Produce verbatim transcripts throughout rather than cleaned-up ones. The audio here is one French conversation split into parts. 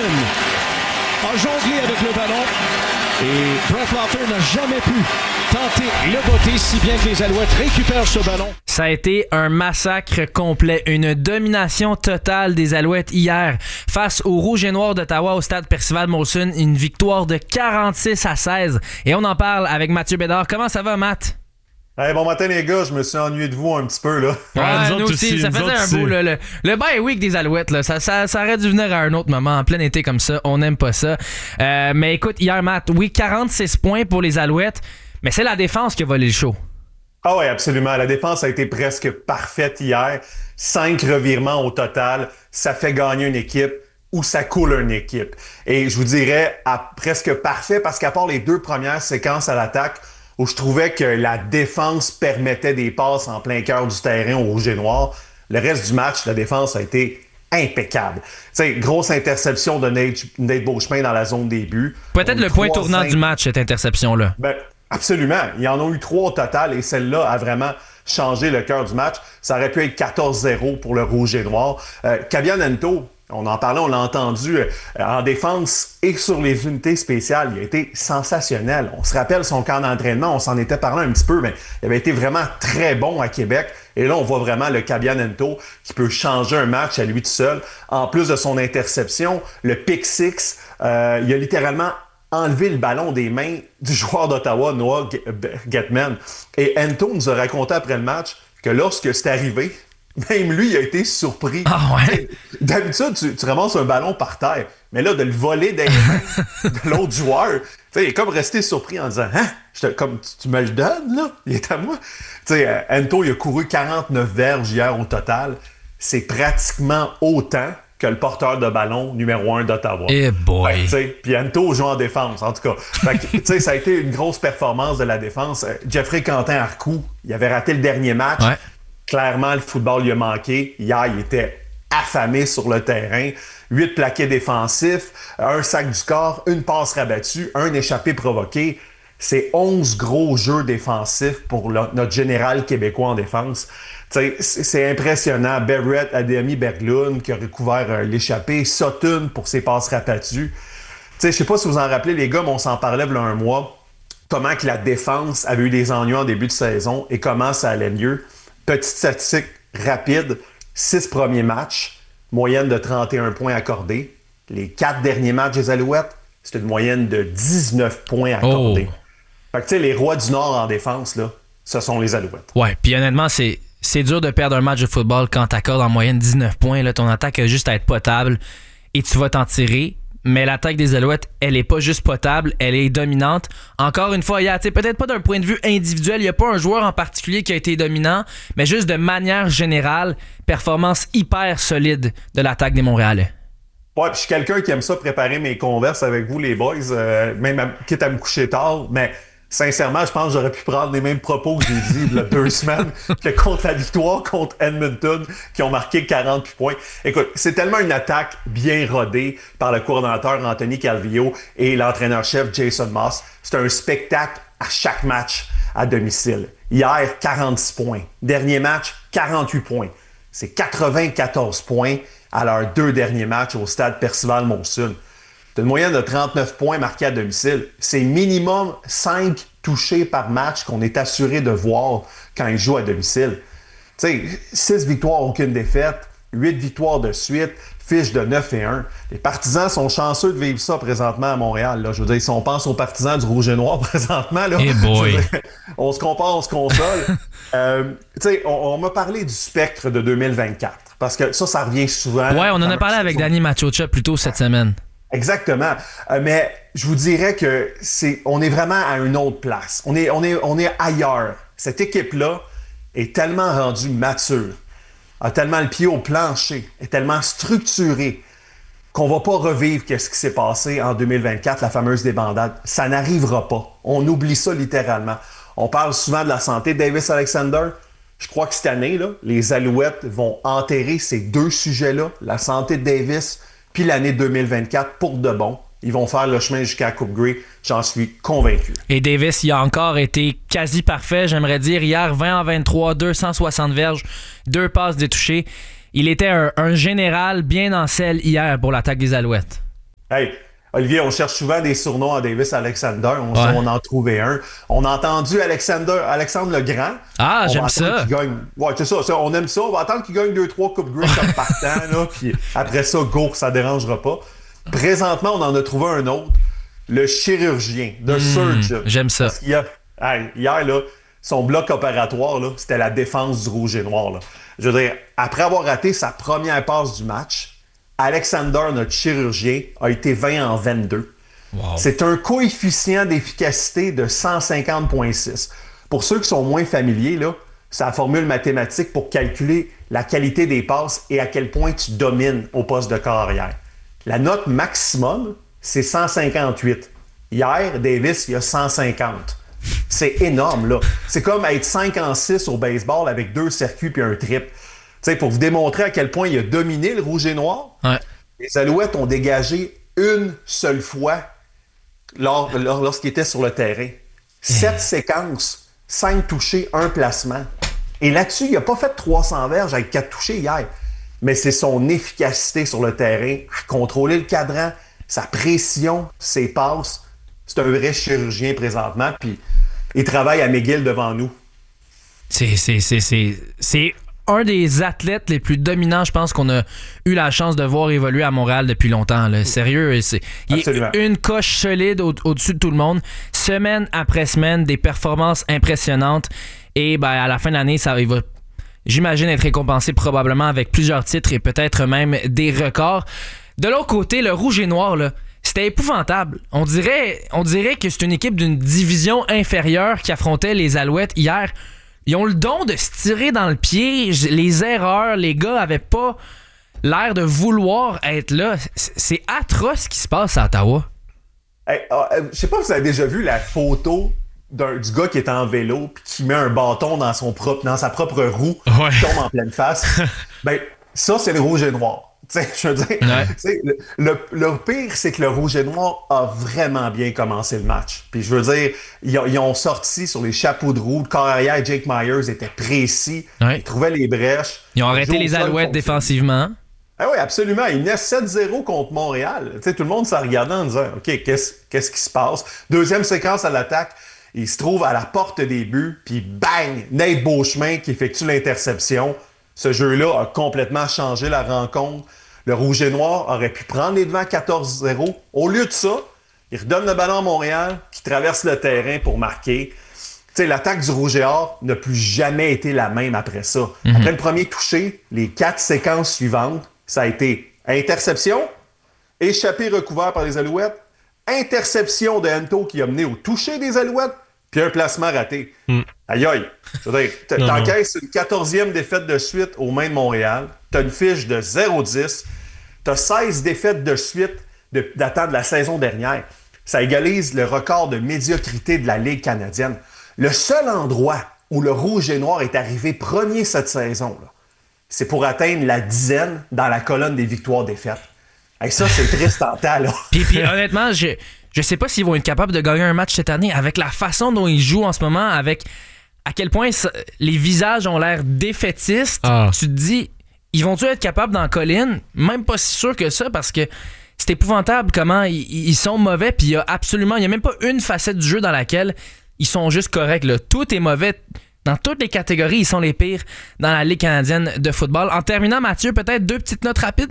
a jonglé avec le ballon et Brett Laughter n'a jamais pu tenter le botté, si bien que les Alouettes récupèrent ce ballon. Ça a été un massacre complet, une domination totale des Alouettes hier face aux Rouges et Noirs d'Ottawa au stade Percival Molson, une victoire de quarante-six à seize. Et on en parle avec Mathieu Bédard. Comment ça va, Matt? Hey, bon matin les gars, je me suis ennuyé de vous un petit peu là. Ouais, Ouais, nous, nous aussi, aussi, ça nous faisait un aussi. beau là, le, le bye week des Alouettes là, ça, ça, ça aurait dû venir à un autre moment en plein été comme ça, on n'aime pas ça. Euh, mais écoute, hier Matt, oui, quarante-six points pour les Alouettes, mais c'est la défense qui a volé le show. Ah oui, absolument. La défense a été presque parfaite hier. Cinq revirements au total. Ça fait gagner une équipe ou ça coule une équipe. Et je vous dirais à presque parfait parce qu'à part les deux premières séquences à l'attaque où je trouvais que la défense permettait des passes en plein cœur du terrain au Rouge et Noir, le reste du match, la défense a été impeccable. Tu sais, grosse interception de Nate, Nate Beauchemin dans la zone des buts. Peut-être On le point trois tournant cinq du match, cette interception-là. Ben, absolument. Il y en a eu trois au total et celle-là a vraiment changé le cœur du match. Ça aurait pu être quatorze zéro pour le Rouge et Noir. Euh, Kabian Ento, on en parlait, on l'a entendu euh, en défense et sur les unités spéciales. Il a été sensationnel. On se rappelle son camp d'entraînement, on s'en était parlé un petit peu, mais il avait été vraiment très bon à Québec. Et là, on voit vraiment le Kabian Ento qui peut changer un match à lui tout seul. En plus de son interception, le pick six, euh, il a littéralement enlever le ballon des mains du joueur d'Ottawa, Noah Getman. Et Ento nous a raconté après le match que lorsque c'est arrivé, même lui, il a été surpris. Ah ouais? D'habitude, tu, tu ramasses un ballon par terre, mais là, de le voler des mains de l'autre joueur, il est comme resté surpris en disant « Hein? Je te, comme tu, tu me le donnes, là? Il est à moi? » Tu sais, Ento, il a couru quarante-neuf verges hier au total. C'est pratiquement autant que le porteur de ballon numéro un d'Ottawa. Eh boy! Puis Ento joue en défense, en tout cas. Fait que, ça a été une grosse performance de la défense. Euh, Jeffrey Quentin-Arcou, il avait raté le dernier match. Ouais. Clairement, le football lui a manqué. Hier, il était affamé sur le terrain. Huit plaqués défensifs, un sac du corps, une passe rabattue, un échappé provoqué. C'est onze gros jeux défensifs pour le, notre général québécois en défense. T'sais, c'est impressionnant. Barrett, Ademi Berglund qui a recouvert euh, l'échappée. Sutton pour ses passes rabattues. Je sais pas si vous en rappelez, les gars, mais on s'en parlait il y a un mois. Comment que la défense avait eu des ennuis en début de saison et comment ça allait mieux. Petite statistique rapide. Six premiers matchs, moyenne de trente et un points accordés. Les quatre derniers matchs des Alouettes, c'est une moyenne de dix-neuf points accordés. Oh. Fait que tu sais, les rois du Nord en défense, là, ce sont les Alouettes. Ouais, puis honnêtement, c'est, c'est dur de perdre un match de football quand t'accordes en moyenne dix-neuf points. Là, ton attaque a juste à être potable et tu vas t'en tirer. Mais l'attaque des Alouettes, elle est pas juste potable, elle est dominante. Encore une fois, hier, peut-être pas d'un point de vue individuel, il n'y a pas un joueur en particulier qui a été dominant, mais juste de manière générale, performance hyper solide de l'attaque des Montréalais. Ouais, puis je suis quelqu'un qui aime ça préparer mes converses avec vous, les boys, euh, même à, quitte à me coucher tard, mais sincèrement, je pense que j'aurais pu prendre les mêmes propos que j'ai dit il y a deux semaines que contre la victoire contre Edmonton, qui ont marqué quarante points. Écoute, c'est tellement une attaque bien rodée par le coordonnateur Anthony Calvillo et l'entraîneur-chef Jason Moss. C'est un spectacle à chaque match à domicile. Hier, quarante-six points. Dernier match, quarante-huit points. C'est quatre-vingt-quatorze points à leurs deux derniers matchs au stade Percival Molson. C'est une moyenne de trente-neuf points marqués à domicile. C'est minimum cinq touchés par match qu'on est assuré de voir quand ils jouent à domicile. Tu sais, six victoires, aucune défaite, huit victoires de suite, fiche de neuf et un. Les partisans sont chanceux de vivre ça présentement à Montréal. Là. Je veux dire, si on pense aux partisans du Rouge et Noir présentement, là, hey boy. dire, on se compare, on se console. euh, tu sais, on, on m'a parlé du spectre de deux mille vingt-quatre. Parce que ça, ça revient souvent. Ouais, on en a parlé avec Danny Machocha plus tôt cette semaine. Exactement. Euh, mais je vous dirais que c'est, on est vraiment à une autre place. On est, on est, on est ailleurs. Cette équipe-là est tellement rendue mature, a tellement le pied au plancher, est tellement structurée qu'on va pas revivre ce qui s'est passé en deux mille vingt-quatre, la fameuse débandade. Ça n'arrivera pas. On oublie ça littéralement. On parle souvent de la santé de Davis Alexander. Je crois que cette année, là, les Alouettes vont enterrer ces deux sujets-là, la santé de Davis puis l'année deux mille vingt-quatre pour de bon. Ils vont faire le chemin jusqu'à la Coupe Grey, j'en suis convaincu. Et Davis, il a encore été quasi parfait, j'aimerais dire. Hier, vingt en vingt-trois, deux cent soixante verges, deux passes détouchées. Il était un, un général bien en selle hier pour l'attaque des Alouettes. Hey, Olivier, on cherche souvent des surnoms à Davis Alexander. On, Ouais. on en trouvait un. On a entendu Alexander, Alexandre le Grand. Ah, On j'aime va attendre ça. qu'il gagne. Ouais, c'est ça, ça, on aime ça. On va attendre qu'il gagne deux trois Coupes Grey comme partant. Là, puis après ça, go, ça dérangera pas. Présentement, on en a trouvé un autre. Le chirurgien, The Surgeon. J'aime ça. Parce qu'il y a, hey, hier, là, son bloc opératoire, là, c'était la défense du rouge et noir. Là. Je veux dire, après avoir raté sa première passe du match, Alexander, notre chirurgien, a été vingt en vingt-deux. Wow. C'est un coefficient d'efficacité de cent cinquante virgule six. Pour ceux qui sont moins familiers, là, c'est la formule mathématique pour calculer la qualité des passes et à quel point tu domines au poste de corps arrière. La note maximum, c'est cent cinquante-huit. Hier, Davis, il y a cent cinquante. C'est énorme, là. C'est comme être cinq en six au baseball avec deux circuits puis un trip. Tu sais, pour vous démontrer à quel point il a dominé le rouge et noir, Ouais. les Alouettes ont dégagé une seule fois lors, lors- lorsqu'ils étaient sur le terrain. Sept séquences, cinq touchés, un placement. Et là-dessus, il n'a pas fait trois cents verges avec quatre touchés hier. Mais c'est son efficacité sur le terrain, contrôler le cadran, sa pression, ses passes. C'est un vrai chirurgien présentement, puis il travaille à McGill devant nous. C'est, c'est, c'est, c'est, c'est un des athlètes les plus dominants, je pense, qu'on a eu la chance de voir évoluer à Montréal depuis longtemps. Là. Sérieux, c'est, il Absolument. est une coche solide au- au-dessus de tout le monde. Semaine après semaine, des performances impressionnantes. Et ben, à la fin de l'année, ça il va, j'imagine, être récompensé probablement avec plusieurs titres et peut-être même des records. De l'autre côté, le rouge et noir, là, c'était épouvantable. On dirait, on dirait que c'est une équipe d'une division inférieure qui affrontait les Alouettes hier. Ils ont le don de se tirer dans le pied. Les erreurs, les gars avaient pas l'air de vouloir être là. C'est c'est atroce ce qui se passe à Ottawa. Hey, euh, je sais pas si vous avez déjà vu la photo d'un, du gars qui est en vélo puis qui met un bâton dans, son propre, dans sa propre roue, Ouais. qui tombe en pleine face. Ben, ça, c'est le rouge et noir. T'sais, je veux dire, Ouais. t'sais, le, le, le pire, c'est que le rouge et noir a vraiment bien commencé le match. Puis je veux dire, ils, ont- ils ont sorti sur les chapeaux de roue. Le corps arrière, Jake Myers était précis. Ouais. Il trouvait les brèches. Ils ont arrêté Joe les Sol Alouettes continue. défensivement. Ah oui, absolument. Il naît sept zéro contre Montréal. Tu sais, tout le monde s'en regardait en disant OK, qu'est-ce, qu'est-ce qui se passe? Deuxième séquence à l'attaque, il se trouve à la porte des buts, puis bang! Nate Beauchemin qui effectue l'interception. Ce jeu-là a complètement changé la rencontre. Le Rouge et Noir aurait pu prendre les devants quatorze zéro. Au lieu de ça, il redonne le ballon à Montréal, qui traverse le terrain pour marquer. Tu sais, l'attaque du Rouge et Or n'a plus jamais été la même après ça. Mm-hmm. Après le premier touché, les quatre séquences suivantes, ça a été interception, échappé recouvert par les Alouettes, interception de Hento qui a mené au toucher des Alouettes, puis un placement raté. Mm. Aïe aïe. Je veux dire, t- Non, t'encaisses une quatorzième défaite de suite aux mains de Montréal, t'as une fiche de zéro dix, t'as seize défaites de suite de- datant de la saison dernière. Ça égalise le record de médiocrité de la Ligue canadienne. Le seul endroit où le Rouge et Noir est arrivé premier cette saison, là, c'est pour atteindre la dizaine dans la colonne des victoires-défaites. Hey, ça, c'est triste en temps, là. Puis, puis honnêtement, je je sais pas s'ils vont être capables de gagner un match cette année avec la façon dont ils jouent en ce moment, avec à quel point ça- les visages ont l'air défaitistes. Ah. Tu te dis, ils vont-tu être capables d'en colline? Même pas si sûr que ça, parce que c'est épouvantable comment ils, ils sont mauvais, puis il y a absolument, il y a même pas une facette du jeu dans laquelle ils sont juste corrects, là. Tout est mauvais. Dans toutes les catégories, ils sont les pires dans la Ligue canadienne de football. En terminant, Mathieu, peut-être deux petites notes rapides?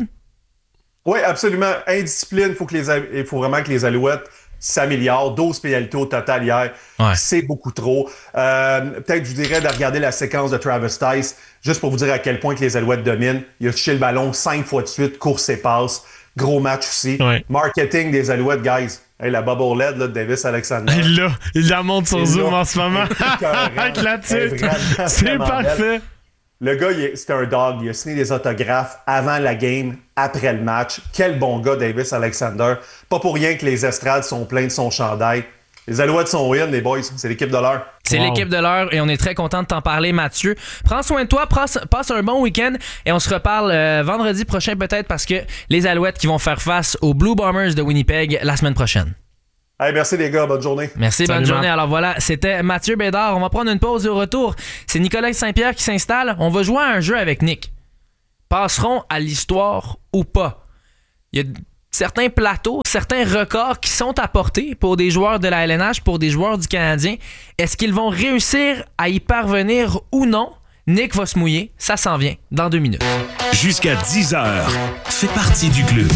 Oui, absolument. Indiscipline, il faut, que les, A- il faut vraiment que les Alouettes s'améliorent. douze pénalités au total hier. Ouais. C'est beaucoup trop. Euh, peut-être, je vous dirais de regarder la séquence de Travis Tice, juste pour vous dire à quel point que les Alouettes dominent. Il a touché le ballon cinq fois de suite, course et passe. Gros match aussi. Ouais. Marketing des Alouettes, guys. Hey, la bubble L de Davis Alexander. Il l'a, il la monte sur Et Zoom là, en ce moment. écœurant. Avec la Elle est titre. vraiment, C'est vraiment parfait. Le gars, il est- c'était un dog. Il a signé des autographes avant la game, après le match. Quel bon gars, Davis Alexander. Pas pour rien que les estrades sont pleines de son chandail. Les Alouettes sont in, les boys. C'est l'équipe de l'heure. C'est Wow. l'équipe de l'heure et on est très content de t'en parler, Mathieu. Prends soin de toi, passe, passe un bon week-end et on se reparle euh, vendredi prochain peut-être parce que les Alouettes qui vont faire face aux Blue Bombers de Winnipeg la semaine prochaine. Hey, merci les gars. Bonne journée. Merci, Salut, bonne journée. Matt. Alors voilà, c'était Mathieu Bédard. On va prendre une pause et au retour, c'est Nicolas Saint-Pierre qui s'installe. On va jouer à un jeu avec Nick. Passeront à l'histoire ou pas? Il y a certains plateaux, certains records qui sont apportés pour des joueurs de la L N H, pour des joueurs du Canadien. Est-ce qu'ils vont réussir à y parvenir ou non? Nick va se mouiller, ça s'en vient dans deux minutes. Jusqu'à dix heures, fais partie du club.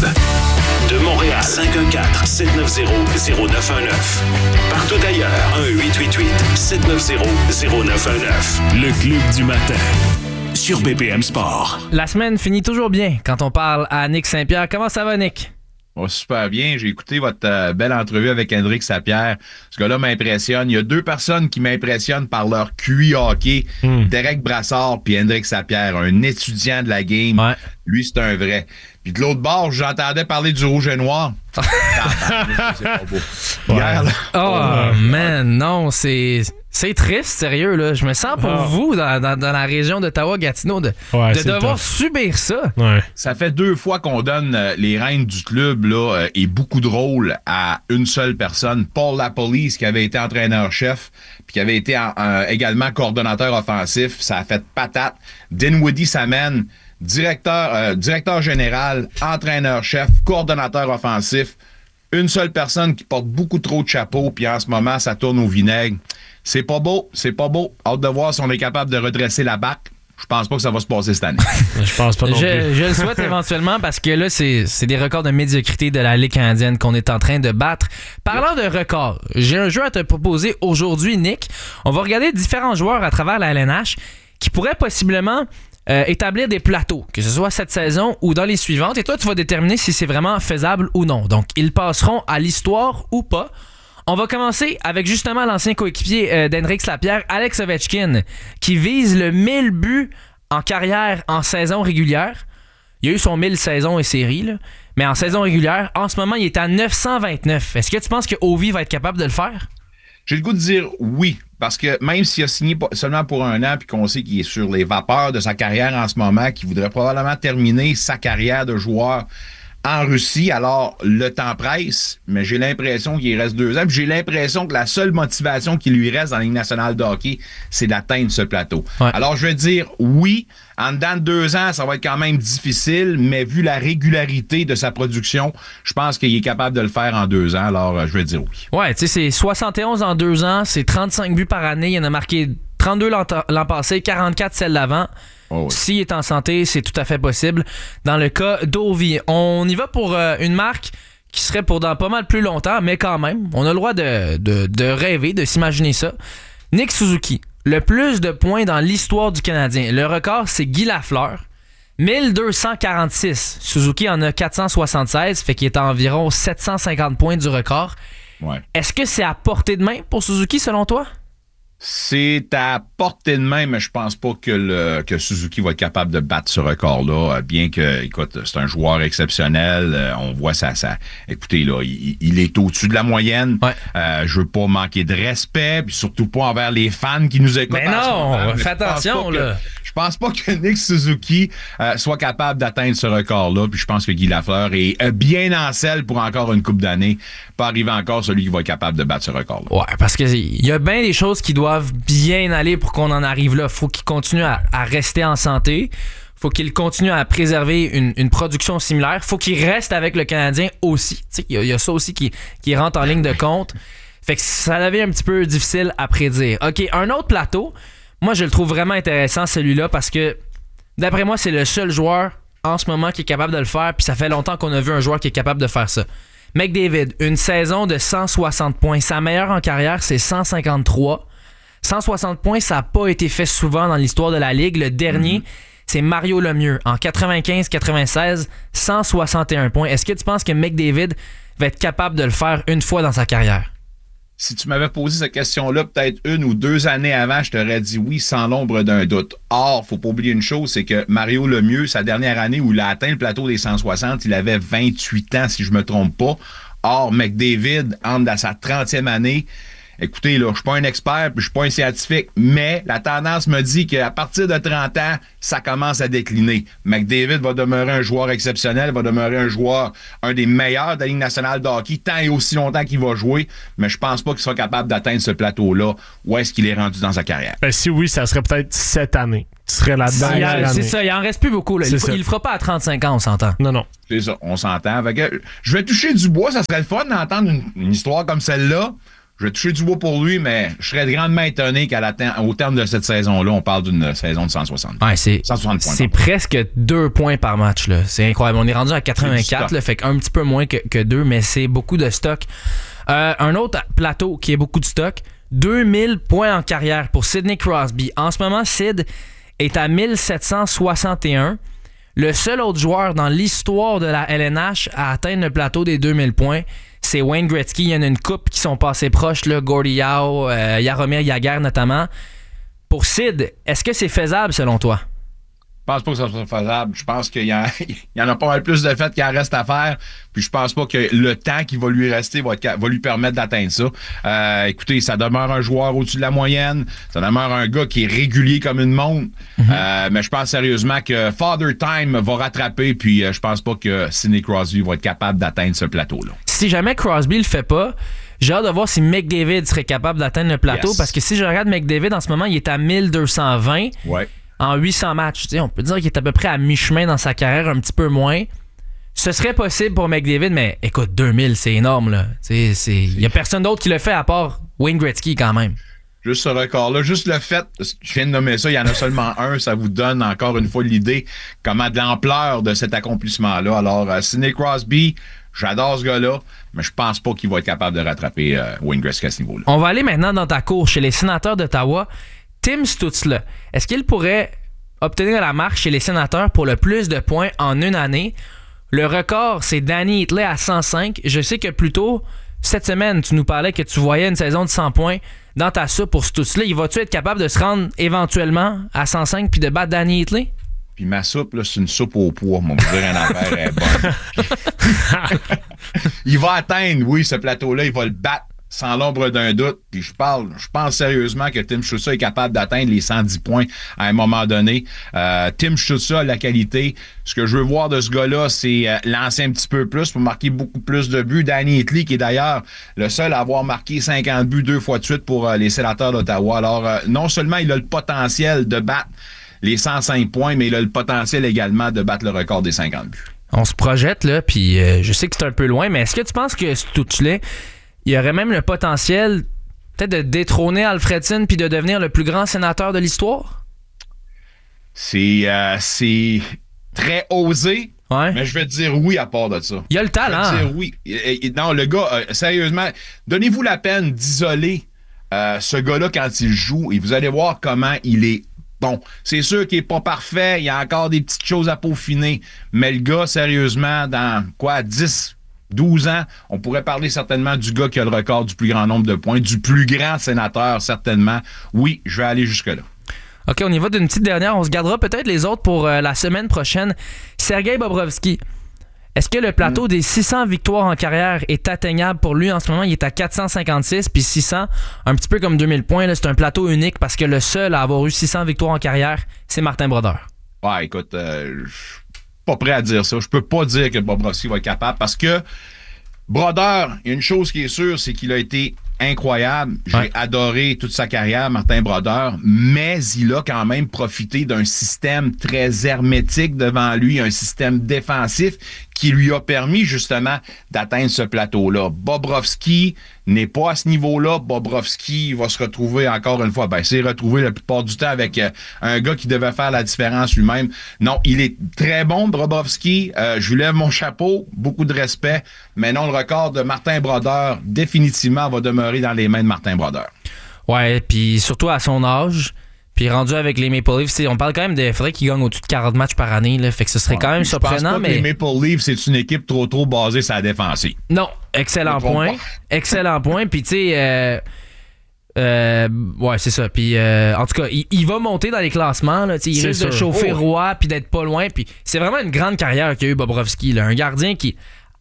De Montréal, cinq un quatre, sept neuf zéro, zéro neuf un neuf. Partout ailleurs, un huit huit huit, sept neuf zéro, zéro neuf un neuf. Le club du matin, sur B P M Sport. La semaine finit toujours bien quand on parle à Nick Saint-Pierre. Comment ça va, Nick? Oh, super bien. J'ai écouté votre euh, belle entrevue avec Hendrick Lapierre. Ce gars-là m'impressionne. Il y a deux personnes qui m'impressionnent par leur Q I hockey. Mm. Derek Brassard puis Hendrick Lapierre, un étudiant de la game. Ouais. Lui, c'est un vrai. Puis de l'autre bord, j'entendais parler du rouge et noir. Ah, bah, c'est pas beau. Ouais. Hier, là, oh, oh, man, non, c'est... C'est triste, sérieux, là. Je me sens pour oh. vous dans, dans, dans la région d'Ottawa-Gatineau de, ouais, de devoir subir ça. Ouais. Ça fait deux fois qu'on donne euh, les rênes du club là, euh, et beaucoup de rôles à une seule personne. Paul Lapolice, qui avait été entraîneur-chef, puis qui avait été en, en, également coordonnateur offensif. Ça a fait patate. Dinwiddie s'amène, directeur, euh, directeur général, entraîneur-chef, coordonnateur offensif. Une seule personne qui porte beaucoup trop de chapeaux, puis en ce moment, ça tourne au vinaigre. C'est pas beau, c'est pas beau. Hâte de voir si on est capable de redresser la barque. Je pense pas que ça va se passer cette année. Je pense pas non je, plus. Je le souhaite éventuellement parce que là, c'est, c'est des records de médiocrité de la Ligue canadienne qu'on est en train de battre. Parlant de records, j'ai un jeu à te proposer aujourd'hui, Nick. On va regarder différents joueurs à travers la L N H qui pourraient possiblement euh, établir des plateaux, que ce soit cette saison ou dans les suivantes. Et toi, tu vas déterminer si c'est vraiment faisable ou non. Donc, ils passeront à l'histoire ou pas. On va commencer avec justement l'ancien coéquipier euh, d'Hendrick Lapierre, Alex Ovechkin, qui vise le mille buts en carrière en saison régulière. Il a eu son mille saisons et séries, là. Mais en saison régulière, en ce moment, il est à neuf cent vingt-neuf. Est-ce que tu penses que Ovi va être capable de le faire? J'ai le goût de dire oui, parce que même s'il a signé seulement pour un an puis qu'on sait qu'il est sur les vapeurs de sa carrière en ce moment, qu'il voudrait probablement terminer sa carrière de joueur en Russie, alors le temps presse, mais j'ai l'impression qu'il reste deux ans. Puis j'ai l'impression que la seule motivation qui lui reste dans la Ligue nationale de hockey, c'est d'atteindre ce plateau. Ouais. Alors je vais dire oui, en dedans de deux ans, ça va être quand même difficile, mais vu la régularité de sa production, je pense qu'il est capable de le faire en deux ans. Alors je vais dire oui. Ouais, tu sais, c'est soixante et onze en deux ans, c'est trente-cinq buts par année. Il en a marqué trente-deux l'an, l'an passé, quarante-quatre celle d'avant. Oh oui. S'il est en santé, c'est tout à fait possible. Dans le cas d'Ovi, on y va pour euh, une marque qui serait pour dans pas mal plus longtemps, mais quand même, on a le droit de, de, de rêver, de s'imaginer ça. Nick Suzuki, le plus de points dans l'histoire du Canadien. Le record, c'est Guy Lafleur, mille deux cent quarante-six. Suzuki en a quatre cent soixante-seize, fait qu'il est à environ sept cent cinquante points du record. Ouais. Est-ce que c'est à portée de main pour Suzuki, selon toi? C'est à portée de main, mais je pense pas que, le, que Suzuki va être capable de battre ce record-là, bien que, écoute, c'est un joueur exceptionnel. On voit ça, ça. Écoutez, là, il, il est au-dessus de la moyenne. Ouais. Euh, je veux pas manquer de respect, puis surtout pas envers les fans qui nous écoutent. Mais non, moment, fais attention, là. Que, je pense pas que Nick Suzuki euh, soit capable d'atteindre ce record-là, puis je pense que Guy Lafleur est euh, bien en selle pour encore une couple d'années, pas arriver encore celui qui va être capable de battre ce record-là. Ouais, parce que il y a bien des choses qui doivent bien aller pour qu'on en arrive là. Faut qu'il continue à, à rester en santé. Faut qu'il continue à préserver une, une production similaire. Faut qu'il reste avec le Canadien aussi. Il y, y a ça aussi qui, qui rentre en ligne de compte. Fait que ça devient un petit peu difficile à prédire. OK, un autre plateau. Moi, je le trouve vraiment intéressant, celui-là, parce que d'après moi, c'est le seul joueur en ce moment qui est capable de le faire. Puis ça fait longtemps qu'on a vu un joueur qui est capable de faire ça. McDavid, une saison de cent soixante points. Sa meilleure en carrière, c'est cent cinquante-trois. cent soixante points, ça n'a pas été fait souvent dans l'histoire de la Ligue. Le dernier, mm-hmm. c'est Mario Lemieux. En quatre-vingt-quinze quatre-vingt-seize, cent soixante et un points. Est-ce que tu penses que McDavid va être capable de le faire une fois dans sa carrière? Si tu m'avais posé cette question-là peut-être une ou deux années avant, je t'aurais dit oui sans l'ombre d'un doute. Or, faut pas oublier une chose, c'est que Mario Lemieux, sa dernière année où il a atteint le plateau des cent soixante, il avait vingt-huit ans, si je me trompe pas. Or, McDavid entre dans sa trentième année. Écoutez, là, je suis pas un expert, puis je suis pas un scientifique, mais la tendance me dit qu'à partir de trente ans, ça commence à décliner. McDavid va demeurer un joueur exceptionnel, va demeurer un joueur, un des meilleurs de la Ligue nationale de hockey, tant et aussi longtemps qu'il va jouer, mais je pense pas qu'il sera capable d'atteindre ce plateau-là. Où est-ce qu'il est rendu dans sa carrière? Ben, si oui, ça serait peut-être cette année. Tu serais la dernière année. C'est ça, il en reste plus beaucoup. Là. Il, il le fera pas à trente-cinq ans, on s'entend. Non, non. C'est ça, on s'entend. Fait que, je vais toucher du bois, ça serait le fun d'entendre une, une histoire comme celle-là. Je vais toucher du bois pour lui, mais je serais grandement étonné qu'au terme de cette saison-là, on parle d'une saison de cent soixante. Ouais, c'est, cent soixante points. C'est presque deux points par match. Là. C'est incroyable. On est rendu à quatre-vingt-quatre, là, fait qu'un petit peu moins que, que deux, mais c'est beaucoup de stock. Euh, un autre plateau qui est beaucoup de stock, deux mille points en carrière pour Sidney Crosby. En ce moment, Sid est à mille sept cent soixante et un. Le seul autre joueur dans l'histoire de la L N H à atteindre le plateau des deux mille points, c'est Wayne Gretzky. Il y en a une couple qui sont passés proches, là, Gordie Howe, euh, Jaromir Jagr notamment. Pour Sid, est-ce que c'est faisable selon toi? Je pense pas que ça soit faisable. Je pense qu'il y, a, il y en a pas mal plus de fait qu'il en reste à faire. Puis je pense pas que le temps qui va lui rester va, être, va lui permettre d'atteindre ça. Euh, écoutez, ça demeure un joueur au-dessus de la moyenne. Ça demeure un gars qui est régulier comme une montre. Mm-hmm. Euh, mais je pense sérieusement que Father Time va rattraper. Puis euh, je pense pas que Sidney Crosby va être capable d'atteindre ce plateau-là. Si jamais Crosby le fait pas, j'ai hâte de voir si McDavid serait capable d'atteindre le plateau. Yes. Parce que si je regarde McDavid en ce moment, il est à mille deux cent vingt. Ouais. En huit cents matchs. T'sais, on peut dire qu'il est à peu près à mi-chemin dans sa carrière, un petit peu moins. Ce serait possible pour McDavid, mais écoute, deux mille, c'est énorme. Il n'y a personne d'autre qui le fait à part Wayne Gretzky quand même. Juste ce record-là, juste le fait, je viens de nommer ça, il y en a seulement un, ça vous donne encore une fois l'idée comment de l'ampleur de cet accomplissement-là. Alors, euh, Sidney Crosby, j'adore ce gars-là, mais je pense pas qu'il va être capable de rattraper euh, Wayne Gretzky à ce niveau-là. On va aller maintenant dans ta cour chez les Sénateurs d'Ottawa. Tim Stützle, est-ce qu'il pourrait obtenir la marque chez les Sénateurs pour le plus de points en une année? Le record, c'est Danny Hitley à cent cinq. Je sais que plus tôt, cette semaine, tu nous parlais que tu voyais une saison de cent points dans ta soupe pour Stützle. Il va-tu être capable de se rendre éventuellement à cent cinq puis de battre Danny Hitley? Puis ma soupe, là, c'est une soupe au poids. Mon dire un affaire est bonne. Il va atteindre, oui, ce plateau-là. Il va le battre sans l'ombre d'un doute. Puis je parle, je pense sérieusement que Tim Stützle est capable d'atteindre les cent dix points à un moment donné. Euh, Tim Stützle a la qualité. Ce que je veux voir de ce gars-là, c'est euh, lancer un petit peu plus pour marquer beaucoup plus de buts. Danny Hitley, qui est d'ailleurs le seul à avoir marqué cinquante buts deux fois de suite pour euh, les Sénateurs d'Ottawa. Alors, euh, non seulement il a le potentiel de battre les cent cinq points, mais il a le potentiel également de battre le record des cinquante buts. On se projette, là, puis euh, je sais que c'est un peu loin, mais est-ce que tu penses que Stützle, il y aurait même le potentiel peut-être de détrôner Alfredson puis de devenir le plus grand sénateur de l'histoire? C'est, euh, c'est très osé, ouais. Mais je vais te dire oui à part de ça. Il a le talent. Je vais te dire oui. Et, et, non, le gars, euh, sérieusement, donnez-vous la peine d'isoler euh, ce gars-là quand il joue et vous allez voir comment il est bon. C'est sûr qu'il n'est pas parfait, il y a encore des petites choses à peaufiner, mais le gars, sérieusement, dans quoi, dix douze ans, on pourrait parler certainement du gars qui a le record du plus grand nombre de points, du plus grand sénateur, certainement. Oui, je vais aller jusque-là. OK, on y va d'une petite dernière. On se gardera peut-être les autres pour euh, la semaine prochaine. Sergei Bobrovski, est-ce que le plateau mm. des six cents victoires en carrière est atteignable pour lui en ce moment? Il est à quatre cent cinquante-six, puis six cents, un petit peu comme deux mille points. Là, c'est un plateau unique parce que le seul à avoir eu six cents victoires en carrière, c'est Martin Brodeur. Ouais, écoute... Euh, pas prêt à dire ça. Je peux pas dire que Bobrovski va être capable parce que Brodeur, il y a une chose qui est sûre, c'est qu'il a été incroyable. J'ai ouais. adoré toute sa carrière, Martin Brodeur, mais il a quand même profité d'un système très hermétique devant lui, un système défensif qui lui a permis justement d'atteindre ce plateau-là. Bobrovski n'est pas à ce niveau-là. Bobrovski va se retrouver encore une fois, ben s'est retrouvé la plupart du temps avec euh, un gars qui devait faire la différence lui-même. Non, il est très bon, Bobrovski. Euh, je lui lève mon chapeau, beaucoup de respect, mais non, le record de Martin Brodeur définitivement va demeurer dans les mains de Martin Brodeur. Ouais, puis surtout à son âge. Puis rendu avec les Maple Leafs, on parle quand même de faudrait qu'il gagne au-dessus de quarante matchs par année, là, fait que ce serait ouais, quand même surprenant. Je pense pas mais... que les Maple Leafs, c'est une équipe trop trop basée sur la défensive. Non, excellent point. Excellent point. Puis tu sais, euh, euh, ouais, c'est ça. Puis euh, en tout cas, il, il va monter dans les classements. Là, il risque sûr. de chauffer oh, roi puis d'être pas loin. Puis c'est vraiment une grande carrière qu'a eu Bobrovski. Là, un gardien qui,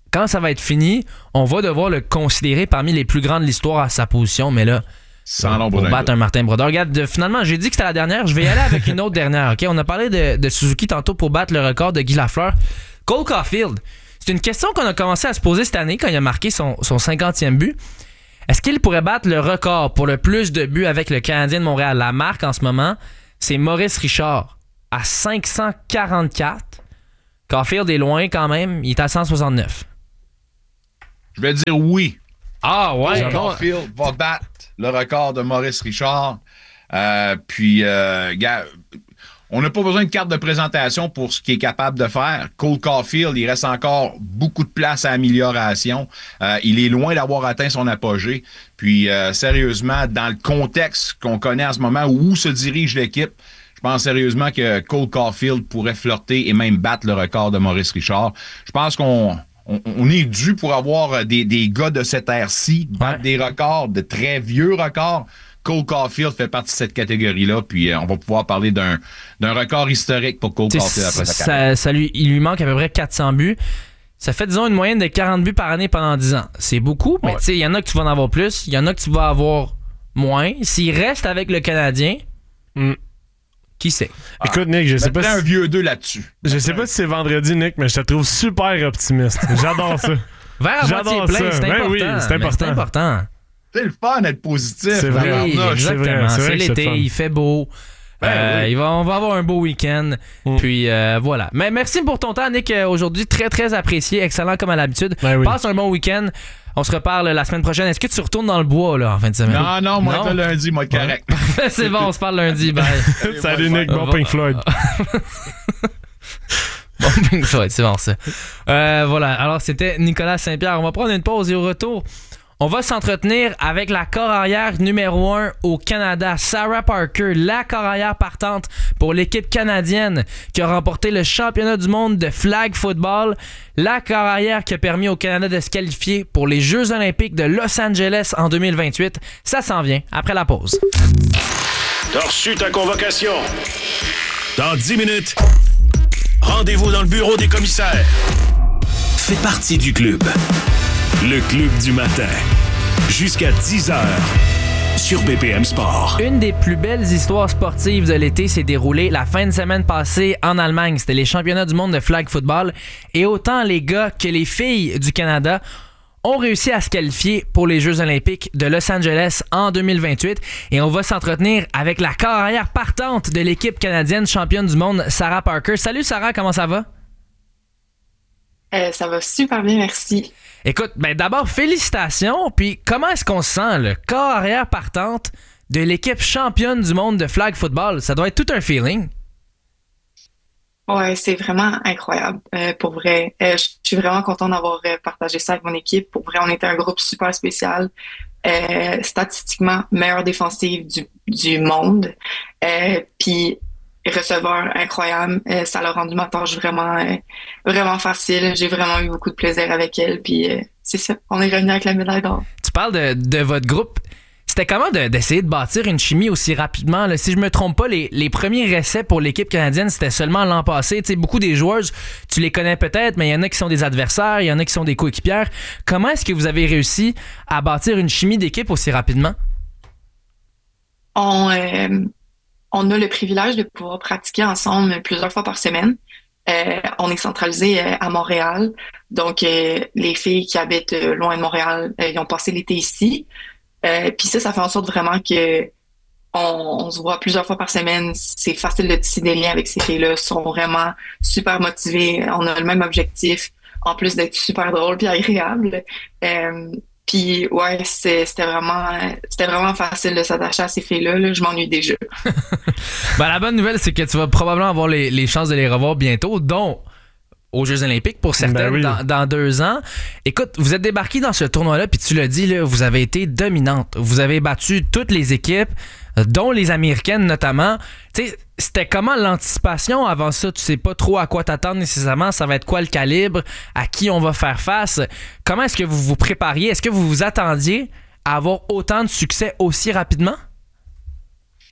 quand ça va être fini, on va devoir le considérer parmi les plus grands de l'histoire à sa position, mais là, sans l'ombre pour d'un battre doute. un Martin Brodeur. Regarde, de- finalement, j'ai dit que c'était la dernière, je vais y aller avec une autre dernière. Ok, on a parlé de, de Suzuki tantôt pour battre le record de Guy Lafleur. Cole Caulfield, c'est une question qu'on a commencé à se poser cette année quand il a marqué son, son cinquantième but. Est-ce qu'il pourrait battre le record pour le plus de buts avec le Canadien de Montréal? La marque en ce moment, c'est Maurice Richard à cinq cent quarante-quatre. Caulfield est loin quand même, il est à cent soixante-neuf. Je vais dire oui. Ah ouais? Caulfield va battre le record de Maurice Richard. Euh, puis, euh, gars, on n'a pas besoin de carte de présentation pour ce qu'il est capable de faire. Cole Caulfield, il reste encore beaucoup de place à amélioration. Euh, il est loin d'avoir atteint son apogée. Puis, euh, sérieusement, dans le contexte qu'on connaît en ce moment, où se dirige l'équipe, je pense sérieusement que Cole Caulfield pourrait flirter et même battre le record de Maurice Richard. Je pense qu'on on, on est dû pour avoir des, des gars de cette ère-ci, battre Ouais. des records, de très vieux records. Cole Caulfield fait partie de cette catégorie-là, puis euh, on va pouvoir parler d'un, d'un record historique pour Cole T'sais, Caulfield après sa carrière. ça, ça lui, il lui manque à peu près quatre cents buts. Ça fait, disons, une moyenne de quarante buts par année pendant dix ans. C'est beaucoup, mais Ouais. tu sais, il y en a que tu vas en avoir plus, il y en a que tu vas avoir moins. S'il reste avec le Canadien, Mm. qui sait? Écoute, Nick, je sais pas Mettrais un si, vieux deux là-dessus. je sais pas si c'est vendredi, Nick, mais je te trouve super optimiste. J'adore ça. Vers à moitié J'adore plein, ça. c'est Ben important. oui, c'est mais important. C'est important. C'est le fun d'être positif. C'est vrai. tabarnak. Oui, c'est vrai, exactement. c'est vrai C'est que c'est l'été, le fun. il fait beau. Ben Euh, oui. il va, on va avoir un beau week-end. Mm. Puis euh, voilà. Mais merci pour ton temps, Nick, euh, aujourd'hui. Très, très apprécié. Excellent comme à l'habitude. Ben oui. Passe un bon week-end. On se reparle la semaine prochaine. Est-ce que tu retournes dans le bois là, en fin de semaine? Non, non, moi, Non? le lundi, moi, correct. C'est bon, on se parle lundi. Bye. Salut, Nick, bon Va- Pink Floyd. Bon, Pink Floyd, c'est bon ça. Euh, voilà, alors c'était Nicolas Saint-Pierre. On va prendre une pause et au retour, on va s'entretenir avec la corps arrière numéro un au Canada, Sarah Parker, la corps arrière partante pour l'équipe canadienne qui a remporté le championnat du monde de flag football, la corps arrière qui a permis au Canada de se qualifier pour les Jeux olympiques de Los Angeles en deux mille vingt-huit. Ça s'en vient après la pause. T'as reçu ta convocation. Dans dix minutes, rendez-vous dans le bureau des commissaires. Fais partie du club. Le club du matin. Jusqu'à dix heures. Sur B P M Sport. Une des plus belles histoires sportives de l'été s'est déroulée la fin de semaine passée en Allemagne. C'était les championnats du monde de flag football. Et autant les gars que les filles du Canada ont réussi à se qualifier pour les Jeux olympiques de Los Angeles en deux mille vingt-huit. Et on va s'entretenir avec la corps arrière partante de l'équipe canadienne championne du monde, Sarah Parker. Salut Sarah, comment ça va? Euh, ça va super bien, merci. Écoute, ben d'abord, félicitations. Puis comment est-ce qu'on se sent, le corps arrière partante de l'équipe championne du monde de flag football? Ça doit être tout un feeling. Ouais, c'est vraiment incroyable. Euh, pour vrai, euh, je suis vraiment contente d'avoir euh, partagé ça avec mon équipe. Pour vrai, on était un groupe super spécial. Euh, statistiquement, meilleure défensive du, du monde. Euh, puis receveur incroyable. Euh, ça l'a rendu ma tâche vraiment, euh, vraiment facile. J'ai vraiment eu beaucoup de plaisir avec elle. Puis euh, c'est ça, on est revenu avec la médaille d'or. Tu parles de, de votre groupe. C'était comment de- d'essayer de bâtir une chimie aussi rapidement? Là? Si je me trompe pas, les, les premiers essais pour l'équipe canadienne, c'était seulement l'an passé. Tu sais, beaucoup des joueurs, tu les connais peut-être, mais il y en a qui sont des adversaires, il y en a qui sont des coéquipières. Comment est-ce que vous avez réussi à bâtir une chimie d'équipe aussi rapidement? On, euh, on a le privilège de pouvoir pratiquer ensemble plusieurs fois par semaine. Euh, on est centralisé euh, à Montréal. Donc, euh, les filles qui habitent euh, loin de Montréal, euh, ils ont passé l'été ici. Euh, Puis ça, ça fait en sorte vraiment que on, on se voit plusieurs fois par semaine. C'est facile de tisser des liens avec ces filles-là. Elles sont vraiment super motivées. On a le même objectif, en plus d'être super drôle puis agréable. Euh, Puis ouais, c'est- c'était vraiment, c'était vraiment facile de s'attacher à ces filles-là. Là. Je m'ennuie déjà. Ben, la bonne nouvelle, c'est que tu vas probablement avoir les, les chances de les revoir bientôt, dont aux Jeux olympiques pour certaines Ben oui. dans, dans deux ans. Écoute, vous êtes débarqué dans ce tournoi-là, puis tu l'as dit, là, vous avez été dominante. Vous avez battu toutes les équipes, euh, dont les Américaines notamment. Tu sais, c'était comment l'anticipation avant ça? Tu sais pas trop à quoi t'attendre nécessairement. Ça va être quoi le calibre? À qui on va faire face? Comment est-ce que vous vous prépariez? Est-ce que vous vous attendiez à avoir autant de succès aussi rapidement?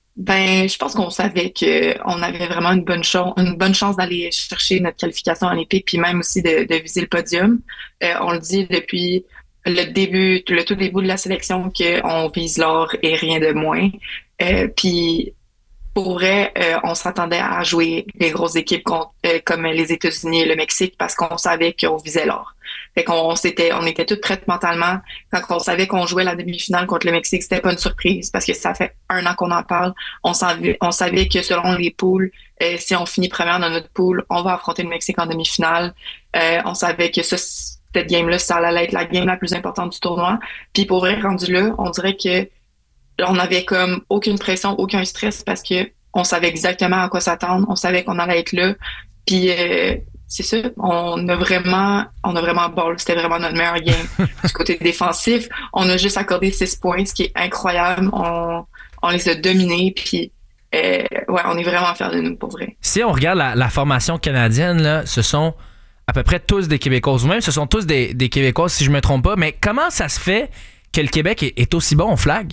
Ben, je pense qu'on savait qu'on avait vraiment une bonne chance, une bonne chance d'aller chercher notre qualification olympique, puis même aussi de, de viser le podium. Euh, on le dit depuis le début, le tout début de la sélection qu'on vise l'or et rien de moins. Euh, puis pour vrai, euh, on s'attendait à jouer les grosses équipes contre, euh, comme les États-Unis et le Mexique parce qu'on savait qu'on visait l'or. Fait qu'on s'était, on était toutes prêtes mentalement. Quand on savait qu'on jouait la demi-finale contre le Mexique, c'était pas une surprise parce que ça fait un an qu'on en parle. On savait, on savait que selon les poules, euh, si on finit première dans notre poule, on va affronter le Mexique en demi-finale. Euh, on savait que ça, cette game-là, ça allait être la game la plus importante du tournoi. Puis pour vrai, rendu là, on dirait que on avait comme aucune pression, aucun stress parce que on savait exactement à quoi s'attendre. On savait qu'on allait être là. Puis euh, c'est ça, on a vraiment, on a vraiment ball. C'était vraiment notre meilleur game. Du côté défensif, on a juste accordé six points, ce qui est incroyable. On, on les a dominés. Puis euh, ouais, on est vraiment fiers de nous pour vrai. Si on regarde la, la formation canadienne, là, ce sont à peu près tous des Québécoises, ou même ce sont tous des, des Québécoises si je me trompe pas. Mais comment ça se fait que le Québec est, est aussi bon au flag?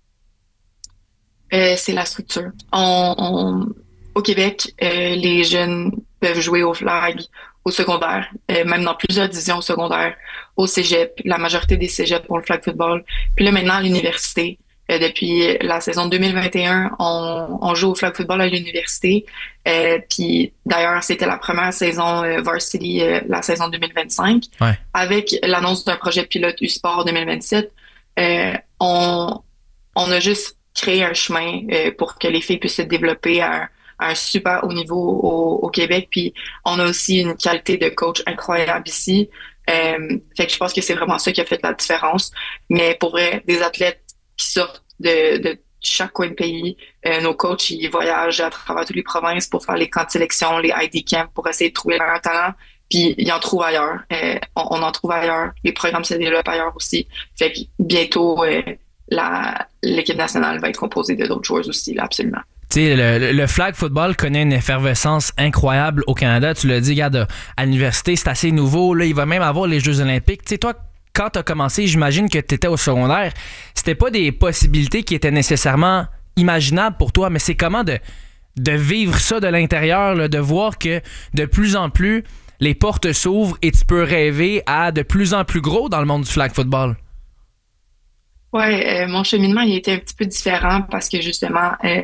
Euh, c'est la structure. On, on, au Québec, euh, les jeunes peuvent jouer au flag au secondaire, euh, même dans plusieurs divisions au secondaire, au cégep. La majorité des cégeps ont le flag football. Puis là, maintenant, à l'université, euh, depuis la saison deux mille vingt et un, on, on joue au flag football à l'université. Euh, puis d'ailleurs, c'était la première saison euh, varsity, euh, la saison deux mille vingt-cinq. Ouais. Avec l'annonce d'un projet pilote U-Sport deux mille vingt-sept, euh, on, on a juste créer un chemin euh, pour que les filles puissent se développer à un, à un super haut niveau au, au Québec. Puis on a aussi une qualité de coach incroyable ici. Euh, fait que je pense que c'est vraiment ça qui a fait la différence. Mais pour vrai, des athlètes qui sortent de, de chaque coin de pays, euh, nos coachs, ils voyagent à travers toutes les provinces pour faire les camps de sélection, les I D camps, pour essayer de trouver leur talent. Puis ils en trouvent ailleurs. Euh, on, on en trouve ailleurs. Les programmes se développent ailleurs aussi. Fait que bientôt... Euh, La, l'équipe nationale va être composée de d'autres joueurs aussi, là, absolument. Tu sais, le, le flag football connaît une effervescence incroyable au Canada. Tu l'as dit, regarde, à l'université, c'est assez nouveau. Là, il va même avoir les Jeux olympiques. Tu sais, toi, quand tu as commencé, j'imagine que tu étais au secondaire. C'était pas des possibilités qui étaient nécessairement imaginables pour toi, mais c'est comment de, de vivre ça de l'intérieur, là, de voir que de plus en plus, les portes s'ouvrent et tu peux rêver à de plus en plus gros dans le monde du flag football. Ouais, euh, mon cheminement il était un petit peu différent parce que justement, euh,